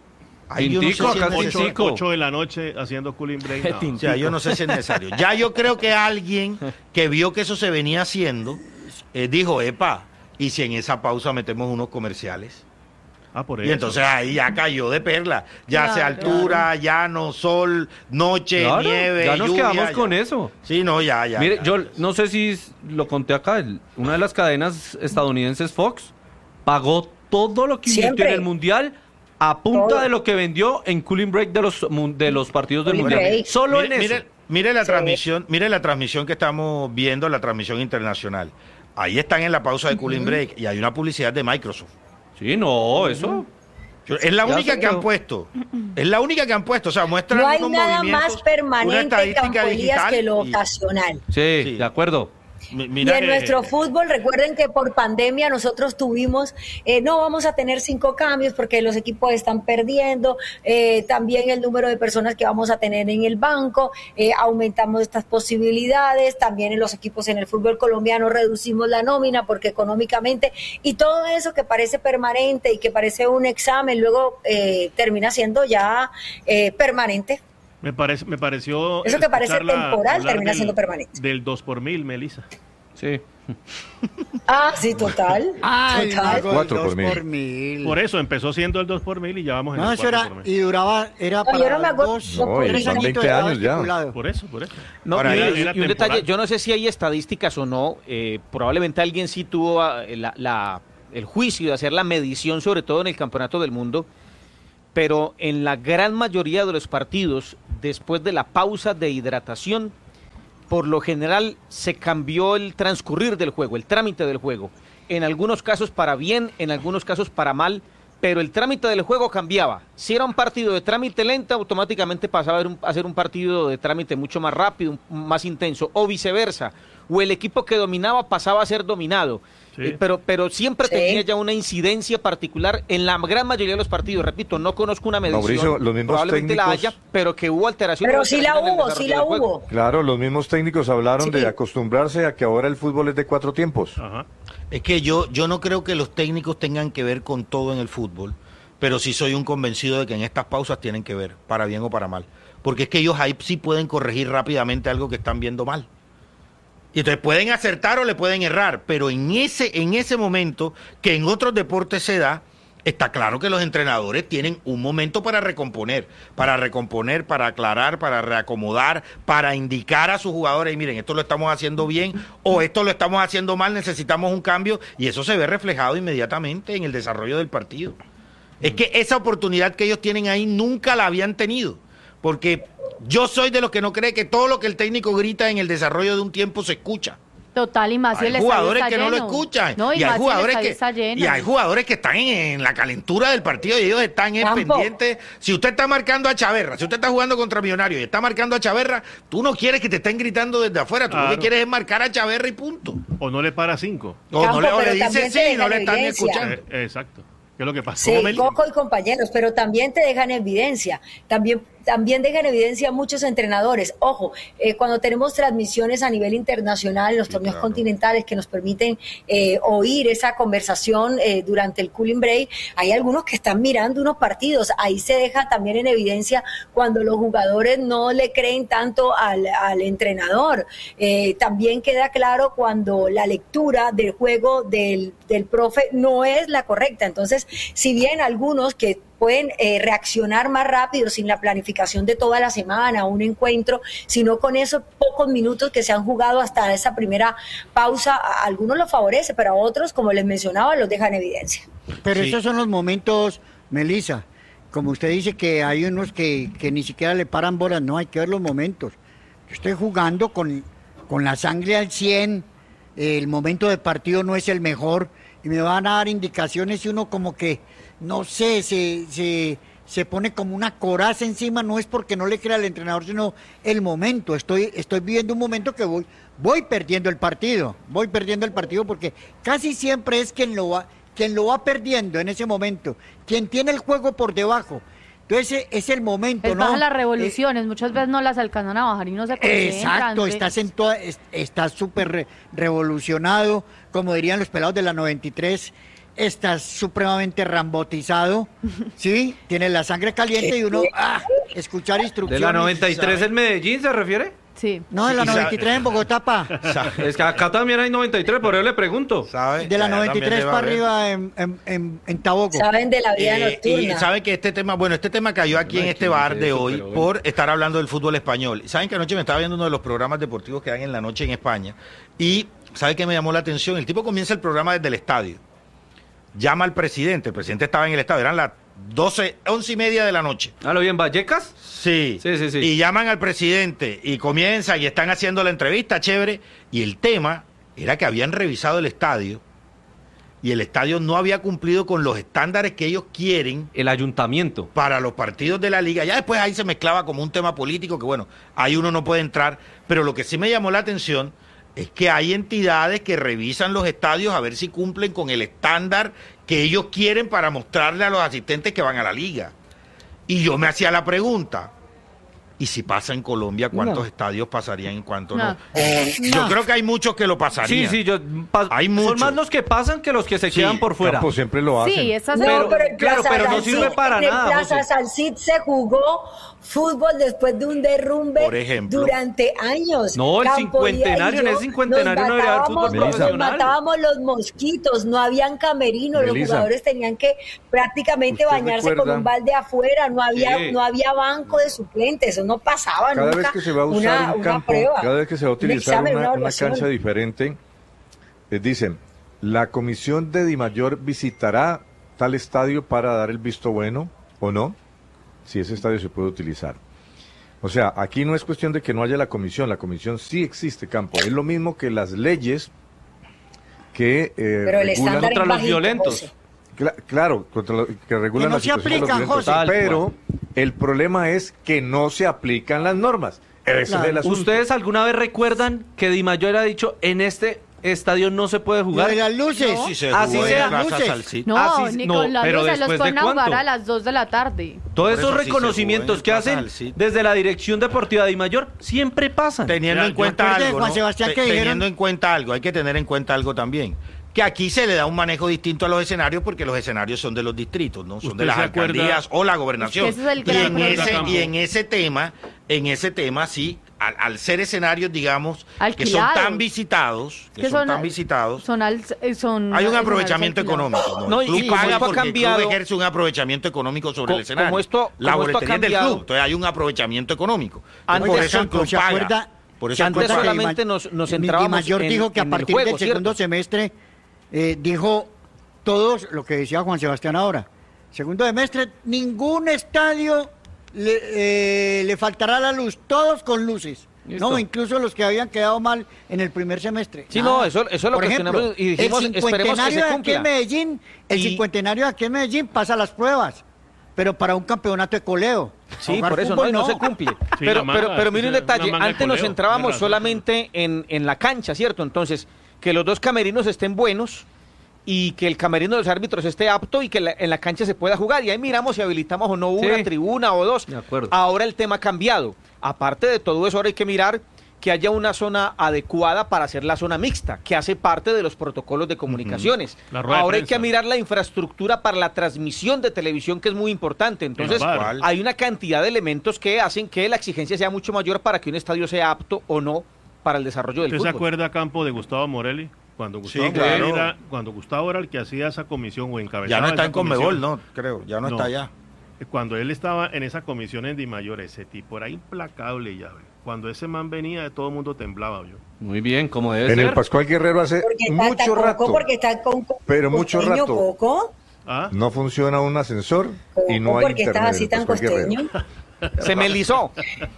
Ay, yo no sé Tintico, si es acá necesario. Tintico. 8 de la noche haciendo cooling break. no. O sea, yo no sé si es necesario. Ya yo creo que alguien que vio que eso se venía haciendo, dijo, epa, ¿y si en esa pausa metemos unos comerciales? Ah, por Y eso. entonces ahí ya cayó de perla. Ya Claro. sea altura, llano, sol, noche, Claro, nieve, ya nos lluvia, quedamos ya. con eso. Sí, no, ya. Mire, ya. yo no sé si lo conté acá, una de las cadenas estadounidenses, Fox, pagó todo lo que invirtió Siempre. en el Mundial a punta Todo. de lo que vendió en cooling break de los partidos del Cooling Mundial. break. Solo Mire, en eso. mire la Sí. transmisión, mire la transmisión que estamos viendo, la transmisión internacional. Ahí están en la pausa de cooling break y hay una publicidad de Microsoft. Sí, no, eso. Es la Ya única se que han quedó. puesto. Es la única que han puesto. O sea, muestran No hay unos nada movimientos, más una permanente, estadística Campo Elías, digital que lo y- ocasional. Sí, Sí. de acuerdo. Mira y en que- nuestro fútbol, recuerden que por pandemia nosotros tuvimos, no vamos a tener 5 cambios porque los equipos están perdiendo, también el número de personas que vamos a tener en el banco, aumentamos estas posibilidades, también en los equipos en el fútbol colombiano reducimos la nómina porque económicamente, y todo eso que parece permanente y que parece un examen, luego termina siendo ya permanente. Me pareció... Eso que parece escucharla temporal hablar termina siendo permanente. Del 2 por 1000, Melissa. Sí. Ah, sí, total. Ay, total. mago, el 4 2 por mil. por mil. Por eso empezó siendo el 2 por 1000 y ya vamos en No, el eso 4 era, por y 1000. duraba, era No, para yo no me acuerdo. dos, No, y tres son añitos 20 estaba años ya. estipulado. Por eso. No, Ahora, mire, era y un temporal. detalle, yo no sé si hay estadísticas o no, probablemente alguien sí tuvo el juicio de hacer la medición, sobre todo en el Campeonato del Mundo, pero en la gran mayoría de los partidos, después de la pausa de hidratación, por lo general se cambió el transcurrir del juego, el trámite del juego. En algunos casos para bien, en algunos casos para mal, pero el trámite del juego cambiaba. Si era un partido de trámite lento, automáticamente pasaba a ser un partido de trámite mucho más rápido, más intenso, o viceversa. O el equipo que dominaba pasaba a ser dominado. Sí. Pero siempre Sí. tenía ya una incidencia particular en la gran mayoría de los partidos. Repito, no conozco una medición, Mauricio, los mismos probablemente la técnicos- haya, pero que hubo alteraciones. Pero sí la en el hubo, desarrollo sí la del juego. hubo. Claro, los mismos técnicos hablaron Sí. de acostumbrarse a que ahora el fútbol es de 4 tiempos. Ajá. Es que yo no creo que los técnicos tengan que ver con todo en el fútbol, pero sí soy un convencido de que en estas pausas tienen que ver, para bien o para mal. Porque es que ellos ahí sí pueden corregir rápidamente algo que están viendo mal. Y entonces pueden acertar o le pueden errar, pero en ese momento, que en otros deportes se da, está claro que los entrenadores tienen un momento para recomponer, para aclarar, para reacomodar, para indicar a sus jugadores, y miren, esto lo estamos haciendo bien o esto lo estamos haciendo mal, necesitamos un cambio, y eso se ve reflejado inmediatamente en el desarrollo del partido. Es que esa oportunidad que ellos tienen ahí nunca la habían tenido, porque yo soy de los que no cree que todo lo que el técnico grita en el desarrollo de un tiempo se escucha. Total, y más si Hay el estadio jugadores está que no lo lleno. escuchan. No, y y, hay más si el jugadores estadio que, está lleno. y hay jugadores que están en la calentura del partido y ellos están Campo. pendientes. Si usted está marcando a Chaverra, si usted está jugando contra Millonarios y está marcando a Chaverra, tú no quieres que te estén gritando desde afuera. Tú lo Claro. que quieres es marcar a Chaverra y punto. O no le para 5. O, Campo, no le, o le pero dice también sí te y no dejan le están evidencia. escuchando. Exacto. ¿Qué es lo que pasó? Sí, ¿Cómo me- Coco y compañeros, pero también te dejan evidencia. También dejan evidencia muchos entrenadores. Ojo, cuando tenemos transmisiones a nivel internacional, los torneos claro. continentales que nos permiten oír esa conversación durante el cooling break, hay algunos que están mirando unos partidos. Ahí se deja también en evidencia cuando los jugadores no le creen tanto al entrenador. También queda claro cuando la lectura del juego del profe no es la correcta. Entonces, si bien algunos que pueden reaccionar más rápido sin la planificación de toda la semana, un encuentro, sino con esos pocos minutos que se han jugado hasta esa primera pausa, a algunos los favorece, pero a otros, como les mencionaba, los dejan en evidencia. Pero Sí. esos son los momentos, Melissa, como usted dice que hay unos que ni siquiera le paran bolas, no, hay que ver los momentos. Yo estoy jugando con la sangre al 100, el momento de partido no es el mejor, y me van a dar indicaciones y uno como que, no sé, se pone como una coraza encima, no es porque no le crea al entrenador, sino el momento. Estoy viviendo un momento que voy perdiendo el partido porque casi siempre es quien lo va perdiendo en ese momento, quien tiene el juego por debajo. Entonces es el momento, Es ¿no? baja las revoluciones, muchas veces no las alcanzan a bajar y no se concentran. Exacto, estás súper revolucionado, como dirían los pelados de la 93, estás supremamente rambotizado, ¿sí? Tienes la sangre caliente y uno, escuchar ¿De instrucciones. la 93 en Medellín se refiere? Sí. No, de la Sí, sabe. 93 en Bogotá, pa. Es que acá también hay 93, por eso le pregunto. ¿Sabe? De la Allá también 93 debe para haber. arriba en Tabogo. Saben de la vida Y nocturna. saben que este tema cayó aquí en este bar de hoy pero bueno. por estar hablando del fútbol español. Saben que anoche me estaba viendo uno de los programas deportivos que dan en la noche en España y ¿sabe qué me llamó la atención? El tipo comienza el programa desde el estadio. Llama al presidente, el presidente estaba en el estadio, eran las 11:30 de la noche. ¿A lo bien Vallecas? Sí. Sí. Y llaman al presidente y comienzan y están haciendo la entrevista, chévere. Y el tema era que habían revisado el estadio y el estadio no había cumplido con los estándares que ellos quieren El ayuntamiento. para los partidos de la liga. Ya después ahí se mezclaba como un tema político que bueno, ahí uno no puede entrar. Pero lo que sí me llamó la atención es que hay entidades que revisan los estadios a ver si cumplen con el estándar que ellos quieren para mostrarle a los asistentes que van a la liga. Y yo me hacía la pregunta, Y si pasa en Colombia, ¿cuántos estadios pasarían y cuántos no? No. Yo creo que hay muchos que lo pasarían. Sí, Hay son muchos. más los que pasan que los que se quedan por fuera. Campo siempre lo hacen. Sí, esas No, pero en claro, Plaza pero no Salcid- sirve para nada, En Plaza José. Salcid se jugó fútbol después de un derrumbe Por ejemplo. durante años. No, el Campodía cincuentenario, y yo en ese cincuentenario no debería haber fútbol nos profesional. matábamos los mosquitos, no habían camerinos, los Melissa, jugadores tenían que prácticamente ¿usted bañarse recuerda? con un balde afuera, no había banco de suplentes, eso no pasaba Cada nunca. vez que se va a usar un una campo, prueba, cada vez que se va a un utilizar examen, una evaluación. cancha diferente, dicen, la comisión de Dimayor visitará tal estadio para dar el visto bueno o no, si ese estadio se puede utilizar. O sea, aquí no es cuestión de que no haya la comisión sí existe, Campo. Es lo mismo que las leyes que Pero el regulan estándar contra es los bajito, violentos. José. Claro, que regulan Que no la se situación de los aplican, violentos, José. Tal pero el problema es que no se aplican las normas. Ese Claro. es el asunto. ¿Ustedes alguna vez recuerdan que Di Mayor ha dicho en este estadio no se puede Lo jugar? de las luces. Sí, se Así jugó en sea. Plaza Luces. Salcid. No, Así- ni no, con la pero luz se los ¿después de ponen a jugar cuánto? a las 2 de la tarde. Todos Por esos eso sí se reconocimientos jugó que en Plaza hacen Salcid. desde la Dirección Deportiva de Di Mayor siempre pasan. Teniendo Ya, en cuenta yo acuerdo de algo, Juan ¿no? Sebastián que dijeron- Teniendo en cuenta algo, hay que tener en cuenta algo también. Que aquí se le da un manejo distinto a los escenarios porque los escenarios son de los distritos, no son ¿Usted de las se acuerda? alcaldías o la gobernación. Es que ese es el y, gran en problema. y en ese tema sí, al ser escenarios, digamos, que son Alquilados. tan visitados, que son tan visitados, son hay un escenarios aprovechamiento alquilados. económico. ¿no? No, El club y como paga esto ha porque el club cambiado- ejerce un aprovechamiento económico sobre el Co- escenario. como esto- la como esto ha boletería es del cambiado- club, entonces hay un aprovechamiento económico. Antes, por eso el Campo, club ¿se paga. acuerda? Por eso ¿Se el club antes acuerda paga. que solamente nos Di centrábamos Mayor en- dijo que a en el partir juego, del segundo ¿cierto? semestre dijo todos lo que decía Juan Sebastián ahora. Segundo semestre, ningún estadio le faltará la luz, todos con luces. Listo. No, incluso los que habían quedado mal en el primer semestre. Sí, Nada. no, eso es lo Por que ejemplo, tenemos y dijimos, el esperemos que cincuentenario se de aquí en cumpla. Medellín, el Y- cincuentenario de aquí en Medellín pasa las pruebas, pero para un campeonato de coleo. Sí, Jugar por eso fútbol, no se cumple. pero, la manga, pero mire un es detalle, una manga de antes nos coleo, centrábamos tiene razón. solamente en la cancha, ¿cierto? Entonces, que los dos camerinos estén buenos y que el camerino de los árbitros esté apto y que en la cancha se pueda jugar. Y ahí miramos si habilitamos o no una Sí. tribuna o dos. De acuerdo. Ahora el tema ha cambiado. Aparte de todo eso, ahora hay que mirar que haya una zona adecuada para hacer la zona mixta, que hace parte de los protocolos de comunicaciones. La rueda de Ahora hay prensa. que mirar la infraestructura para la transmisión de televisión, que es muy importante. Entonces, los VAR. hay una cantidad de elementos que hacen que la exigencia sea mucho mayor para que un estadio sea apto o no para el desarrollo del ¿Usted se fútbol. acuerda, Campo, de Gustavo Morelli? Cuando Gustavo, Sí, claro. cuando Gustavo era el que hacía esa comisión o encabezaba Ya no está esa en Conmebol, comisión. ¿no? Creo, ya no está allá. Cuando él estaba en esa comisión en Di Mayor, ese tipo era implacable ya. Ve. Cuando ese man venía, todo el mundo temblaba. Yo. Muy bien, como debe En ser. el Pascual Guerrero hace Porque está mucho Coco, rato, porque está con pero mucho costeño, rato. Coco, ¿Ah? no funciona un ascensor y no hay porque internet. estás así en el tan Pascual Guerrero. costeño. Se me lisó.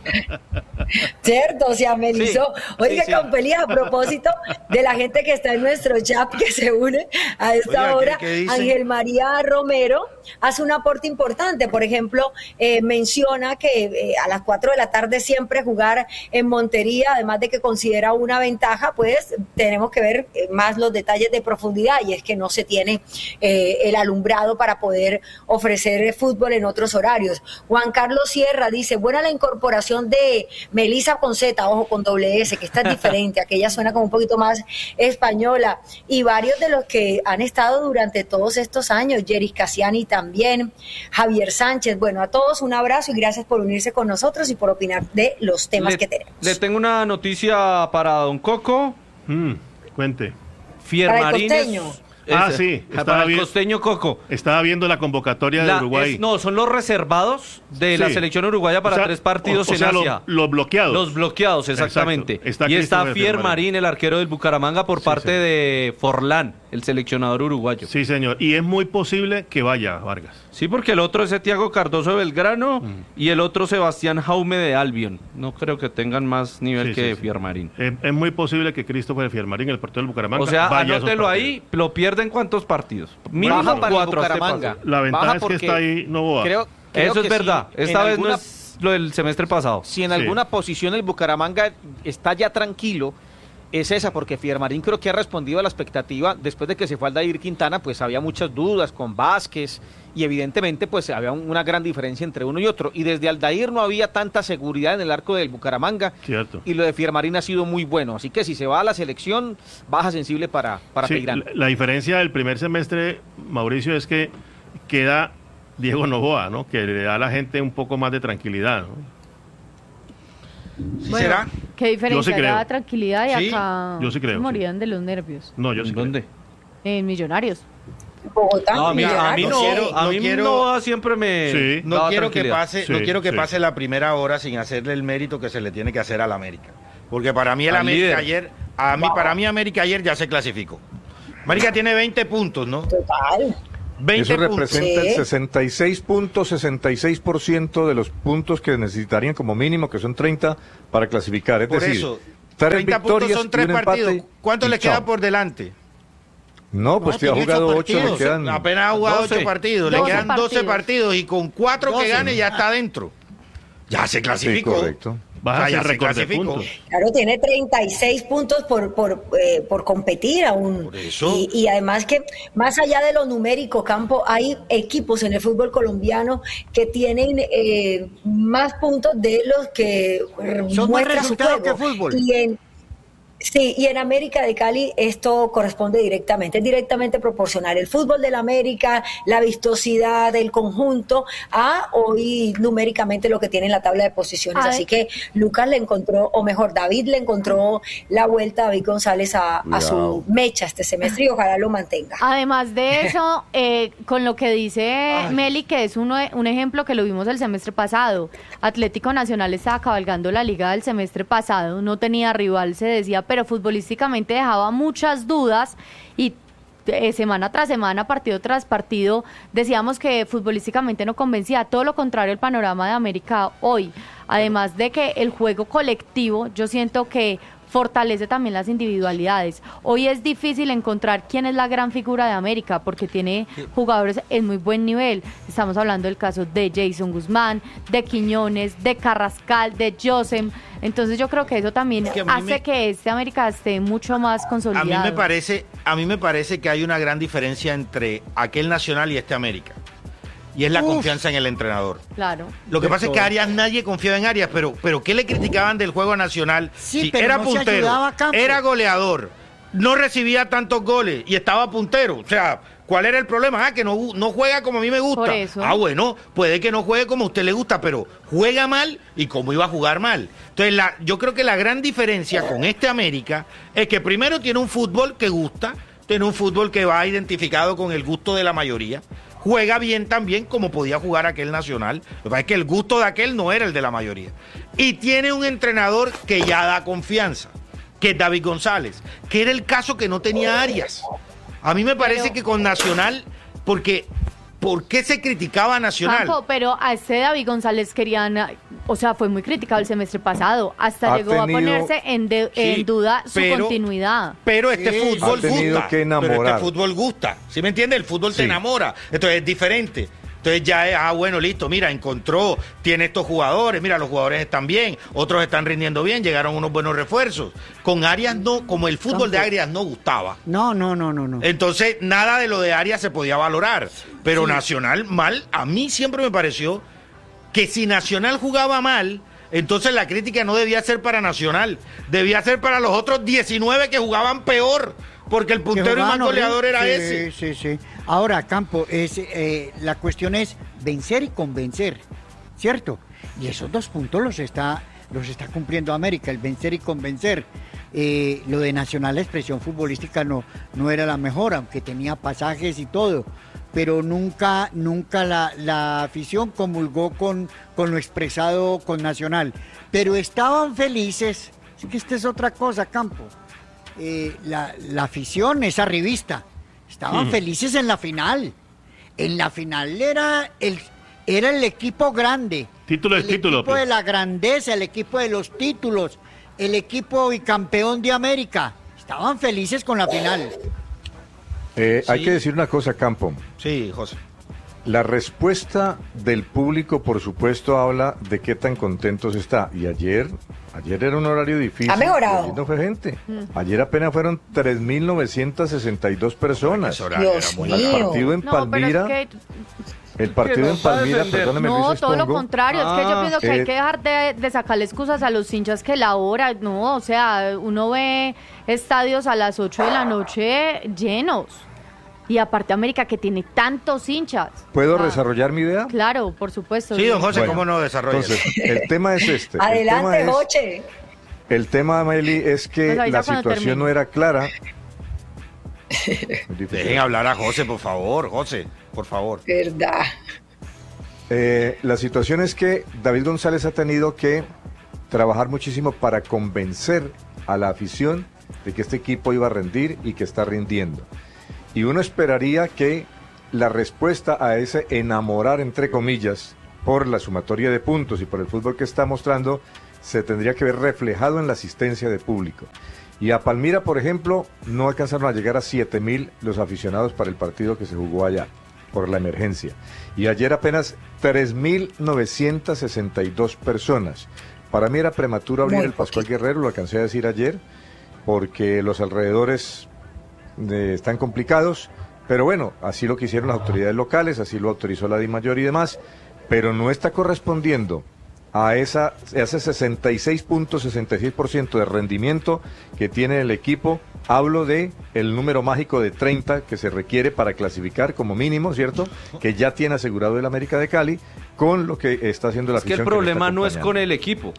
Cierto, se amenizó. Sí, Oiga, sí, sí. Campelía, a propósito de la gente que está en nuestro chat que se une a esta Oiga, hora, ¿qué dice? Ángel María Romero hace un aporte importante. Por ejemplo, menciona que a las 4 de la tarde siempre jugar en Montería, además de que considera una ventaja, pues tenemos que ver más los detalles de profundidad, y es que no se tiene el alumbrado para poder ofrecer fútbol en otros horarios. Juan Carlos Sierra dice, buena la incorporación de Melissa con Z, ojo, con doble S, que esta es diferente, aquella suena como un poquito más española, y varios de los que han estado durante todos estos años, Yeris Cassiani también, Javier Sánchez. Bueno, a todos un abrazo y gracias por unirse con nosotros y por opinar de los temas que tenemos. Le tengo una noticia para don Coco. Cuente. Fiermarines. Para el costeño. Sí, para estaba el bien. costeño Coco. Estaba viendo la convocatoria de Uruguay. No, son los reservados de la Sí. selección uruguaya para O sea, 3 partidos o en sea, Asia. los bloqueados. Los bloqueados, exactamente. Exacto. Está Y está Christopher Fiermarín, el arquero del Bucaramanga, por parte señor. de Forlán, el seleccionador uruguayo. Sí, señor. Y es muy posible que vaya Vargas. Sí, porque el otro es Thiago Cardoso de Belgrano y el otro Sebastián Jaume de Albion. No creo que tengan más nivel Sí, que sí, sí. Fiermarín. Es muy posible que Christopher Fiermarín, el portero del Bucaramanga, O sea, vaya a esos anótelo partidos. ahí, lo pierden ¿cuántos partidos? Mínimo Baja para el 4 a este Bucaramanga. paso. La ventaja Baja es que porque está ahí Novoa. creo Eso que es verdad. si Esta en vez alguna- no es lo del semestre pasado. Si en Sí. alguna posición el Bucaramanga está ya tranquilo, es esa, porque Fiermarín creo que ha respondido a la expectativa. Después de que se fue Aldair Quintana, pues había muchas dudas con Vázquez y evidentemente pues había una gran diferencia entre uno y otro. Y desde Aldair no había tanta seguridad en el arco del Bucaramanga. Cierto. Y lo de Fiermarín ha sido muy bueno. Así que si se va a la selección, baja sensible para Sí, Peirano. la diferencia del primer semestre, Mauricio, es que queda Diego Noboa, ¿no? Que le da a la gente un poco más de tranquilidad, ¿no? ¿Sí Bueno, será? qué diferencia, Yo sí creo. la tranquilidad y Sí, acá yo sí creo, morían de los nervios. No, yo sí creo. ¿Dónde? En Millonarios. Bogotá. No, a mí Millonarios. no, quiero- a no mí quiero- Noboa siempre me Sí. No daba quiero que tranquilidad. pase, Sí, no quiero que sí. pase la primera hora sin hacerle el mérito que se le tiene que hacer al América. Porque para mí el Al América líder. ayer, para mí América ayer ya se clasificó. América tiene 20 puntos, ¿no? Total. 20 Eso representa Sí. el 66.66% de los puntos que necesitarían como mínimo, que son 30, para clasificar. Es Por decir, eso, 3 30 puntos victorias son y 3 un empate partidos. ¿Cuánto y le queda chao. por delante? No, pues No, te ha tiene jugado 8 8, le partidos. quedan... Apenas ha jugado 12. 8 partidos, le 12 quedan 12 partidos. partidos y con 4 que 12. gane ya está dentro. Ya se Sí, clasificó. correcto. Vas a Ah, ya hacer se récord de clasificó. puntos. Claro, tiene 36 puntos por competir aún. Por eso. Y además que, más allá de lo numérico, Campo, hay equipos en el fútbol colombiano que tienen más puntos de los que Son más muestra su resultado juego. que fútbol. Y en América de Cali esto corresponde directamente, es directamente proporcional. El fútbol del América, la vistosidad del conjunto a hoy numéricamente lo que tiene en la tabla de posiciones. A ver. Así que Lucas le encontró, o mejor, David le encontró la vuelta a David González a su mecha este semestre y ojalá lo mantenga. Además de eso, con lo que dice Meli, que es un ejemplo que lo vimos el semestre pasado, Atlético Nacional estaba cabalgando la liga del semestre pasado, no tenía rival, se decía, pero futbolísticamente dejaba muchas dudas y semana tras semana, partido tras partido, decíamos que futbolísticamente no convencía, todo lo contrario el panorama de América hoy, además de que el juego colectivo, yo siento que fortalece también las individualidades. Hoy es difícil encontrar quién es la gran figura de América porque tiene jugadores en muy buen nivel. Estamos hablando del caso de Jason Guzmán, de Quiñones, de Carrascal, de Josem. Entonces yo creo que eso también Que a mí hace que este América esté mucho más consolidado. A mí me parece que hay una gran diferencia entre aquel Nacional y este América. Y es la confianza en el entrenador. Claro. Lo que De pasa es que todo. Arias, nadie confiaba en Arias, pero ¿qué le criticaban del juego nacional? Sí, Si pero era no se puntero, ayudaba a campo. era goleador, no recibía tantos goles y estaba puntero. O sea, ¿cuál era el problema? Que no juega como a mí me gusta. Por eso. Bueno, puede que no juegue como a usted le gusta, pero juega mal y cómo iba a jugar mal. Entonces, yo creo que la gran diferencia con este América es que primero tiene un fútbol que gusta, tiene un fútbol que va identificado con el gusto de la mayoría. Juega bien también como podía jugar aquel Nacional. Lo que pasa es que el gusto de aquel no era el de la mayoría. Y tiene un entrenador que ya da confianza, que es David González, que era el caso que no tenía Arias. A mí me parece que con Nacional, porque ¿por qué se criticaba a Nacional? Campo, pero a este David González querían, o sea, fue muy criticado el semestre pasado, hasta Ha llegó a tenido- ponerse en duda su continuidad. Pero este Sí, fútbol ha tenido gusta. que enamorar. Pero este fútbol gusta. ¿Sí me entiende? El fútbol te Sí. enamora. Entonces es diferente. Entonces ya es, bueno, listo, mira, encontró, tiene estos jugadores, mira, los jugadores están bien, otros están rindiendo bien, llegaron unos buenos refuerzos. Con Arias no, como el fútbol de Arias no gustaba. No. Entonces, nada de lo de Arias se podía valorar. Pero Nacional mal, a mí siempre me pareció que si Nacional jugaba mal, entonces la crítica no debía ser para Nacional, debía ser para los otros 19 que jugaban peor, porque el Que puntero y más jugaban goleador horrible. era ese. Sí. Ahora, Campo, la cuestión es vencer y convencer, ¿cierto? Y esos 2 puntos los está cumpliendo América, el vencer y convencer. Lo de Nacional, la expresión futbolística no era la mejor, aunque tenía pasajes y todo, pero nunca la afición comulgó con lo expresado con Nacional. Pero estaban felices, es que esta es otra cosa, Campo. La afición es arribista. Estaban felices en la final. En la final era el equipo grande. Título es el título, equipo pues. de la grandeza, el equipo de los títulos, el equipo bicampeón de América. Estaban felices con la final. Hay que decir una cosa, Campo. Sí, José. la respuesta del público, por supuesto, habla de qué tan contentos está. Y ayer era un horario difícil. Ha mejorado. Ayer no fue gente. Ayer apenas fueron 3.962 personas. Dios El mío. partido en Palmira... El partido en Palmira, perdóname, No, Luis todo lo Espongo. contrario, es que yo pienso que hay que dejar de sacarle excusas a los hinchas que la hora, no, o sea, uno ve estadios a las 8 de la noche llenos, y aparte América que tiene tantos hinchas. ¿Puedo desarrollar mi idea? Claro, por supuesto. Sí, don José, Bueno, ¿cómo no desarrolla? Entonces, el tema es este. Adelante, Joche. El tema, Meli, es que Pues avisa la cuando situación termine. no era clara. Dejen hablar a José, por favor, José, por favor. Verdad. La situación es que David González ha tenido que trabajar muchísimo para convencer a la afición de que este equipo iba a rendir y que está rindiendo. Y uno esperaría que la respuesta a ese enamorar, entre comillas, por la sumatoria de puntos y por el fútbol que está mostrando, se tendría que ver reflejado en la asistencia de público. Y a Palmira, por ejemplo, no alcanzaron a llegar a 7.000 los aficionados para el partido que se jugó allá, por la emergencia. Y ayer apenas 3.962 personas. Para mí era prematuro abrir Muy el Pascual poquito. Guerrero, lo alcancé a decir ayer, porque los alrededores están complicados. Pero bueno, así lo quisieron las autoridades locales, así lo autorizó la DIMAYOR y demás, pero no está correspondiendo a ese 66.66% de rendimiento que tiene el equipo. Hablo de el número mágico de 30 que se requiere para clasificar como mínimo, ¿cierto? Que ya tiene asegurado el América de Cali con lo que está haciendo la Es que afición. el problema no es con el equipo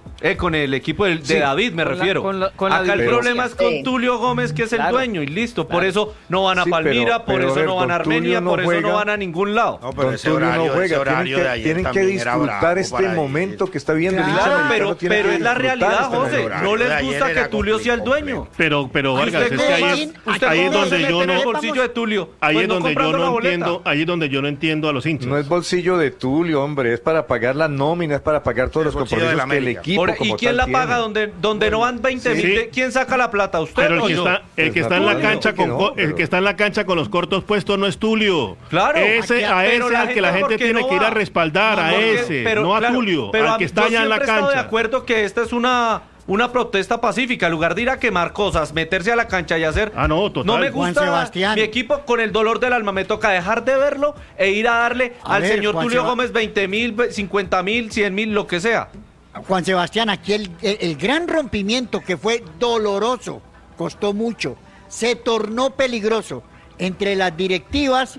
de Sí, David, me con la- refiero. con la Acá el diferencia. problema es con Sí. Tulio Gómez, que es el Claro. dueño, y listo. Por Claro. eso no van a Sí, Palmira, por pero, eso a ver, no van a don Tulio Armenia, no por eso juega. no van a ningún lado. No, pero Don ese Tulio horario, no juega, ese horario de ayer tienen que también era disfrutar bravo este para momento ir. que está viendo el hincha Claro, americano, tiene pero que es la disfrutar realidad, este José. momento. No les Ayer gusta era que Tulio sea el dueño. Pero Vargas, Usted es que ahí usted ahí es cómo donde se yo mete en no el bolsillo de Tulio. ahí Pues es donde yo comprando la no boleta. entiendo, ahí es donde yo no entiendo a los hinchas. No es bolsillo de Tulio, hombre, es para pagar la nómina, es para pagar todos El los bolsillo compromisos del que el América. equipo ¿Y como quién tal la tiene. paga donde no van 20.000? Sí. ¿Quién saca la plata? ¿Usted Pero o el que yo? está, el que Pues está en la natural, cancha que no, el pero- que está en la cancha con los cortos puestos no es Tulio. Claro. Ese, a Pero ese al que la ¿por gente qué tiene no que ir va? a respaldar, a Porque- ese, no a claro, Tulio, pero al que está yo allá en la siempre he estado de cancha. acuerdo que esta es una protesta pacífica, en lugar de ir a quemar cosas, meterse a la cancha y hacer... Ah, no, total. No me Juan gusta Sebastián. mi equipo, con el dolor del alma me toca dejar de verlo e ir a darle A al ver, señor Juan Tulio Seba- Gómez 20.000, 50.000, 100.000, lo que sea. Juan Sebastián, aquí el gran rompimiento que fue doloroso, costó mucho, se tornó peligroso entre las directivas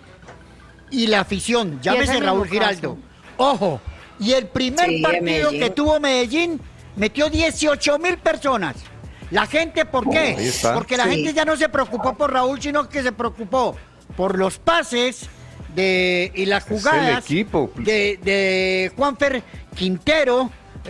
y la afición. Y es Llámese el Raúl mismo Giraldo. Ojo, y el primer Sí, partido Medellín. que tuvo Medellín metió 18.000 personas. La gente, ¿por qué? Ahí está. Porque la Sí. gente ya no se preocupó por Raúl, sino que se preocupó por los pases y las el jugadas equipo. de Juanfer Quintero,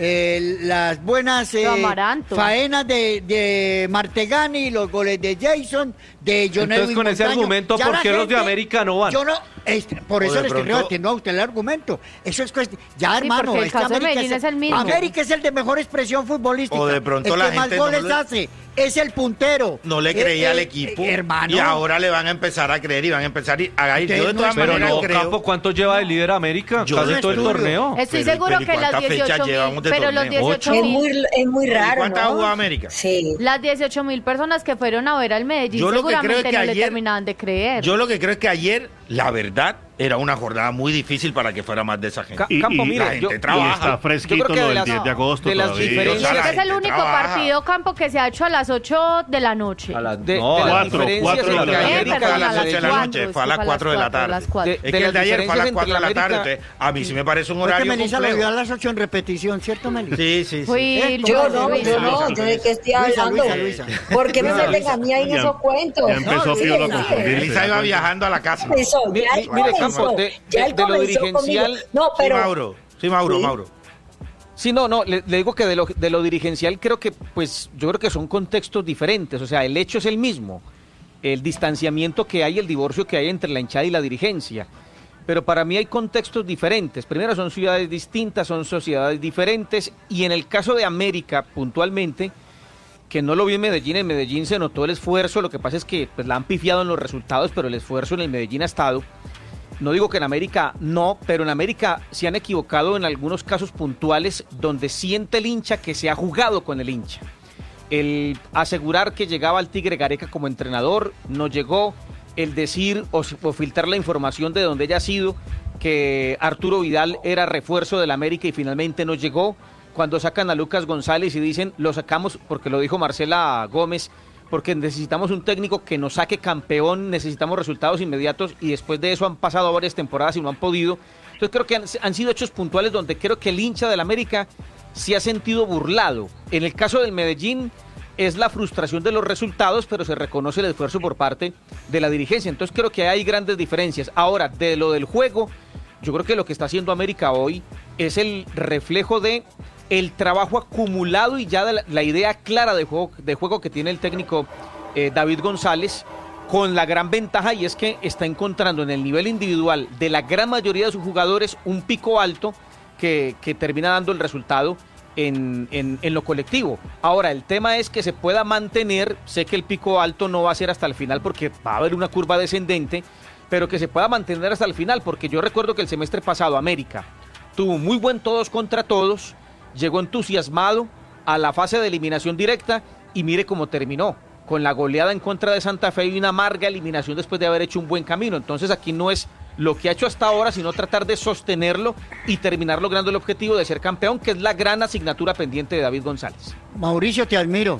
las buenas Amaranto. faenas de Martegani, los goles de Jason, de John Entonces, Edwin con ese Montaño. argumento, Ya ¿por la qué los de gente- América no van? Yo no, por O eso de le estoy pronto- rebatiendo a usted el argumento. Eso es cuestión. Ya, Sí, hermano, porque el este caso de América Medellín es el mismo. América es el de mejor expresión futbolística. O de pronto el la que más gente no goles le- hace es el puntero. No le creía al equipo. Hermano. Y ahora le van a empezar a creer y van a empezar a ir. Ustedes Yo de no todas Pero maneras no, creo. Campo, ¿cuánto lleva de líder América? Yo Casi no todo el estudio. torneo. Estoy Pero- seguro pero ¿y que las cuántas fechas 18.000, llevamos de pero los torneo? 18.000, Es muy raro, ¿Cuántas ¿no? jugó América? Sí. las 18.000 personas que fueron a ver al Medellín Yo lo que creo seguramente es que no le ayer- terminaban de creer. Yo lo que creo es que ayer, la verdad, era una jornada muy difícil para que fuera más de esa gente. Campo, y mire, la gente yo- trabaja. Y está Yo fresquito creo que lo de del las- 10 de agosto de las todavía. diferencias- O sea, la Este es el gente único trabaja. partido, Campo, que se ha hecho a las 8 de la noche. A las de las cuatro diferencias de la entre tarde. América Fue a y las la 8 de la Medellín. noche, fue a las 4 de la tarde. las 4. Es De que el las de ayer fue a las diferencias 4 de la entre tarde. América- Entonces, a mí sí me parece un Fue que horario Melissa lo vio a complejo. las 8 en repetición, ¿cierto, Melissa? Sí, sí, sí. Fui Yo no, yo de qué estoy hablando. Luisa. ¿Por qué me Luisa, meten a mí ahí en Ya- esos cuentos? ya empezó No, Pío a sí, confundirse. Elisa iba viajando a la casa. Comenzó, Mire, ya él mire, comenzó. Campos, de Ya él lo comenzó dirigencial- conmigo. No, pero... Sí, Mauro. Sí, Mauro, Sí. Mauro. Sí, no, le digo que de lo dirigencial creo que, pues, yo creo que son contextos diferentes. O sea, el hecho es el mismo. El distanciamiento que hay, el divorcio que hay entre la hinchada y la dirigencia. Pero para mí hay contextos diferentes. Primero, son ciudades distintas, son sociedades diferentes. Y en el caso de América, puntualmente, que no lo vi en Medellín se notó el esfuerzo. Lo que pasa es que pues, la han pifiado en los resultados, pero el esfuerzo en el Medellín ha estado. no digo que en América no, pero en América se han equivocado en algunos casos puntuales donde siente el hincha que se ha jugado con el hincha. El asegurar que llegaba el Tigre Gareca como entrenador, no llegó. El decir o filtrar la información de donde haya sido que Arturo Vidal era refuerzo del América y finalmente no llegó. Cuando sacan a Lucas González y dicen, lo sacamos porque lo dijo Marcela Gómez, porque necesitamos un técnico que nos saque campeón, necesitamos resultados inmediatos, y después de eso han pasado varias temporadas y no han podido. Entonces creo que han sido hechos puntuales donde creo que el hincha del América se ha sentido burlado. En el caso del Medellín es la frustración de los resultados, pero se reconoce el esfuerzo por parte de la dirigencia. Entonces creo que hay grandes diferencias. Ahora, de lo del juego, yo creo que lo que está haciendo América hoy es el reflejo de el trabajo acumulado y ya de la idea clara de juego que tiene el técnico David González, con la gran ventaja, y es que está encontrando en el nivel individual de la gran mayoría de sus jugadores un pico alto que termina dando el resultado en lo colectivo. Ahora, el tema es que se pueda mantener. Sé que el pico alto no va a ser hasta el final porque va a haber una curva descendente, pero que se pueda mantener hasta el final, porque yo recuerdo que el semestre pasado América tuvo muy buen todos contra todos, llegó entusiasmado a la fase de eliminación directa y mire cómo terminó, con la goleada en contra de Santa Fe y una amarga eliminación después de haber hecho un buen camino. Entonces aquí no es lo que ha hecho hasta ahora, sino tratar de sostenerlo y terminar logrando el objetivo de ser campeón, que es la gran asignatura pendiente de David González. Mauricio, te admiro.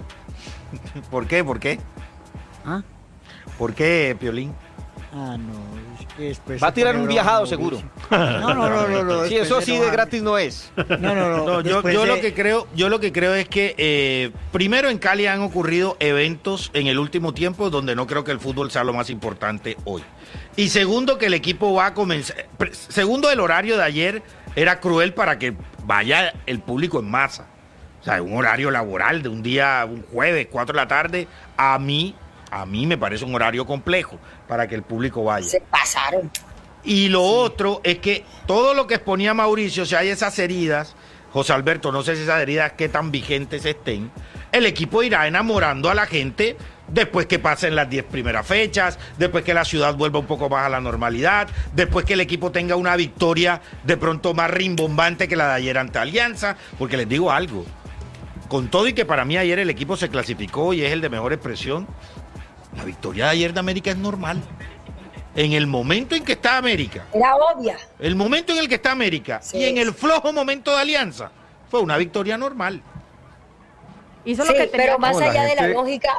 ¿Por qué? ¿Por qué? ¿Ah? ¿Por qué, Piolín? Ah, no, es que después va a tirar un viajado seguro. No. Sí, eso sí de gratis no es. No, yo lo que creo es que primero en Cali han ocurrido eventos en el último tiempo donde no creo que el fútbol sea lo más importante hoy. Y segundo, que el equipo va a comenzar. Segundo, el horario de ayer era cruel para que vaya el público en masa. O sea, un horario laboral de un día, un jueves, 4 de la tarde, a mí me parece un horario complejo para que el público vaya. Se pasaron. Y lo otro es que todo lo que exponía Mauricio, si hay esas heridas, José Alberto, no sé si esas heridas qué tan vigentes estén, el equipo irá enamorando a la gente después que pasen las 10 primeras fechas, después que la ciudad vuelva un poco más a la normalidad, después que el equipo tenga una victoria de pronto más rimbombante que la de ayer ante Alianza, porque les digo algo, con todo y que para mí ayer el equipo se clasificó y es el de mejor expresión, la victoria de ayer de América es normal. En el momento en que está América. Era obvia. El momento en el que está América y en el flojo momento de Alianza, fue una victoria normal. Hizo lo que tenía. Pero más allá de la lógica.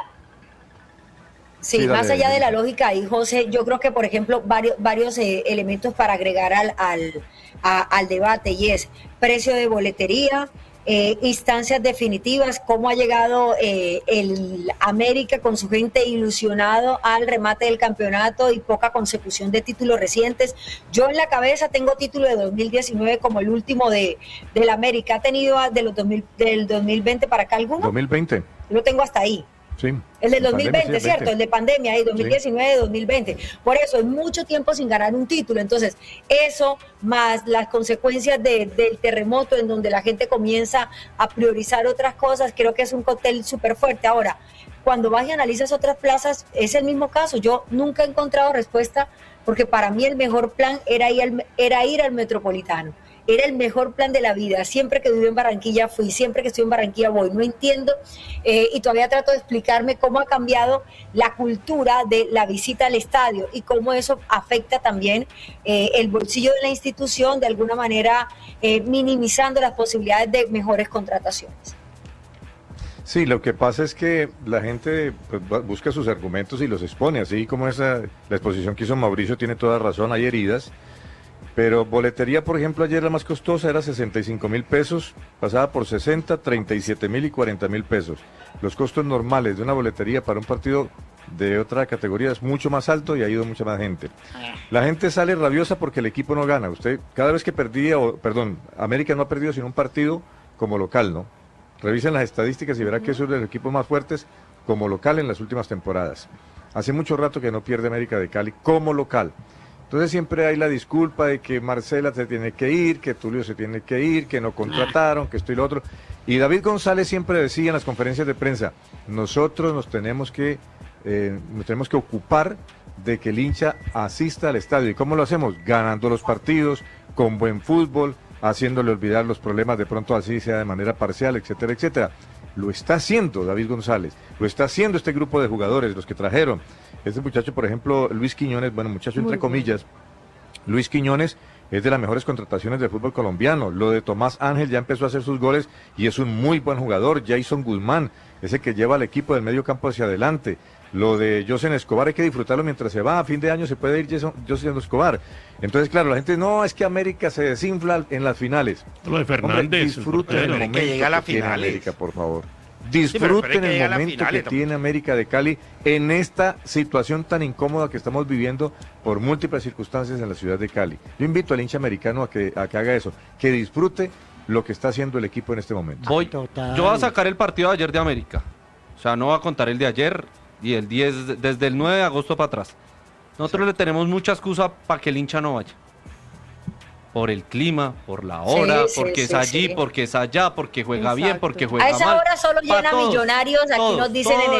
Sí, más allá de la lógica ahí, José, yo creo que, por ejemplo, varios elementos para agregar al debate, y es precio de boletería, instancias definitivas, cómo ha llegado el América con su gente ilusionado al remate del campeonato y poca consecución de títulos recientes. Yo en la cabeza tengo título de 2019 como el último del América. ¿Ha tenido del 2020 para acá alguno? 2020. Lo tengo hasta ahí. Sí. El del 2020, pandemia, sí, ¿cierto? 20. El de pandemia, ahí 2019, sí. 2020. Por eso es mucho tiempo sin ganar un título. Entonces, eso más las consecuencias del terremoto en donde la gente comienza a priorizar otras cosas, creo que es un cóctel súper fuerte. Ahora, cuando vas y analizas otras plazas, es el mismo caso. Yo nunca he encontrado respuesta porque para mí el mejor plan era ir al Metropolitano. Era el mejor plan de la vida. Siempre que viví en Barranquilla fui, siempre que estoy en Barranquilla voy. No entiendo y todavía trato de explicarme cómo ha cambiado la cultura de la visita al estadio y cómo eso afecta también el bolsillo de la institución, de alguna manera minimizando las posibilidades de mejores contrataciones. Sí, lo que pasa es que la gente pues, busca sus argumentos y los expone, así como la exposición que hizo Mauricio tiene toda razón, hay heridas. Pero boletería, por ejemplo, ayer la más costosa era 65.000 pesos, pasaba por 60, 37.000 y 40.000 pesos. Los costos normales de una boletería para un partido de otra categoría es mucho más alto y ha ido mucha más gente. La gente sale rabiosa porque el equipo no gana. Usted, cada vez que América no ha perdido sino un partido como local, ¿no? Revisen las estadísticas y verá que es uno de los equipos más fuertes como local en las últimas temporadas. Hace mucho rato que no pierde América de Cali como local. Entonces siempre hay la disculpa de que Marcela se tiene que ir, que Tulio se tiene que ir, que no contrataron, que esto y lo otro. Y David González siempre decía en las conferencias de prensa, nosotros nos tenemos que nos tenemos que ocupar de que el hincha asista al estadio. ¿Y cómo lo hacemos? Ganando los partidos, con buen fútbol, haciéndole olvidar los problemas de pronto así sea de manera parcial, etcétera, etcétera. Lo está haciendo David González, lo está haciendo este grupo de jugadores, los que trajeron. Este muchacho, por ejemplo, Luis Quiñones, bueno, muchacho entre comillas, Luis Quiñones es de las mejores contrataciones del fútbol colombiano. Lo de Tomás Ángel ya empezó a hacer sus goles y es un muy buen jugador. Jason Guzmán, ese que lleva al equipo del medio campo hacia adelante. Lo de Josen Escobar hay que disfrutarlo mientras se va. A fin de año se puede ir Josen Escobar. Entonces, claro, la gente, no, es que América se desinfla en las finales. Lo de Fernández. Hombre, disfruten el momento que llega a la tiene finales. América, por favor. Disfruten el momento que tiene América de Cali en esta situación tan incómoda que estamos viviendo por múltiples circunstancias en la ciudad de Cali. Yo invito al hincha americano a que haga eso, que disfrute lo que está haciendo el equipo en este momento. Yo voy a sacar el partido de ayer de América. O sea, no voy a contar el de ayer y el 10, desde el 9 de agosto para atrás. Nosotros le tenemos mucha excusa para que el hincha no vaya. Por el clima, por la hora, porque es allí, porque es allá, porque juega bien, porque juega mal. A esa hora solo llena Millonarios, aquí nos dicen en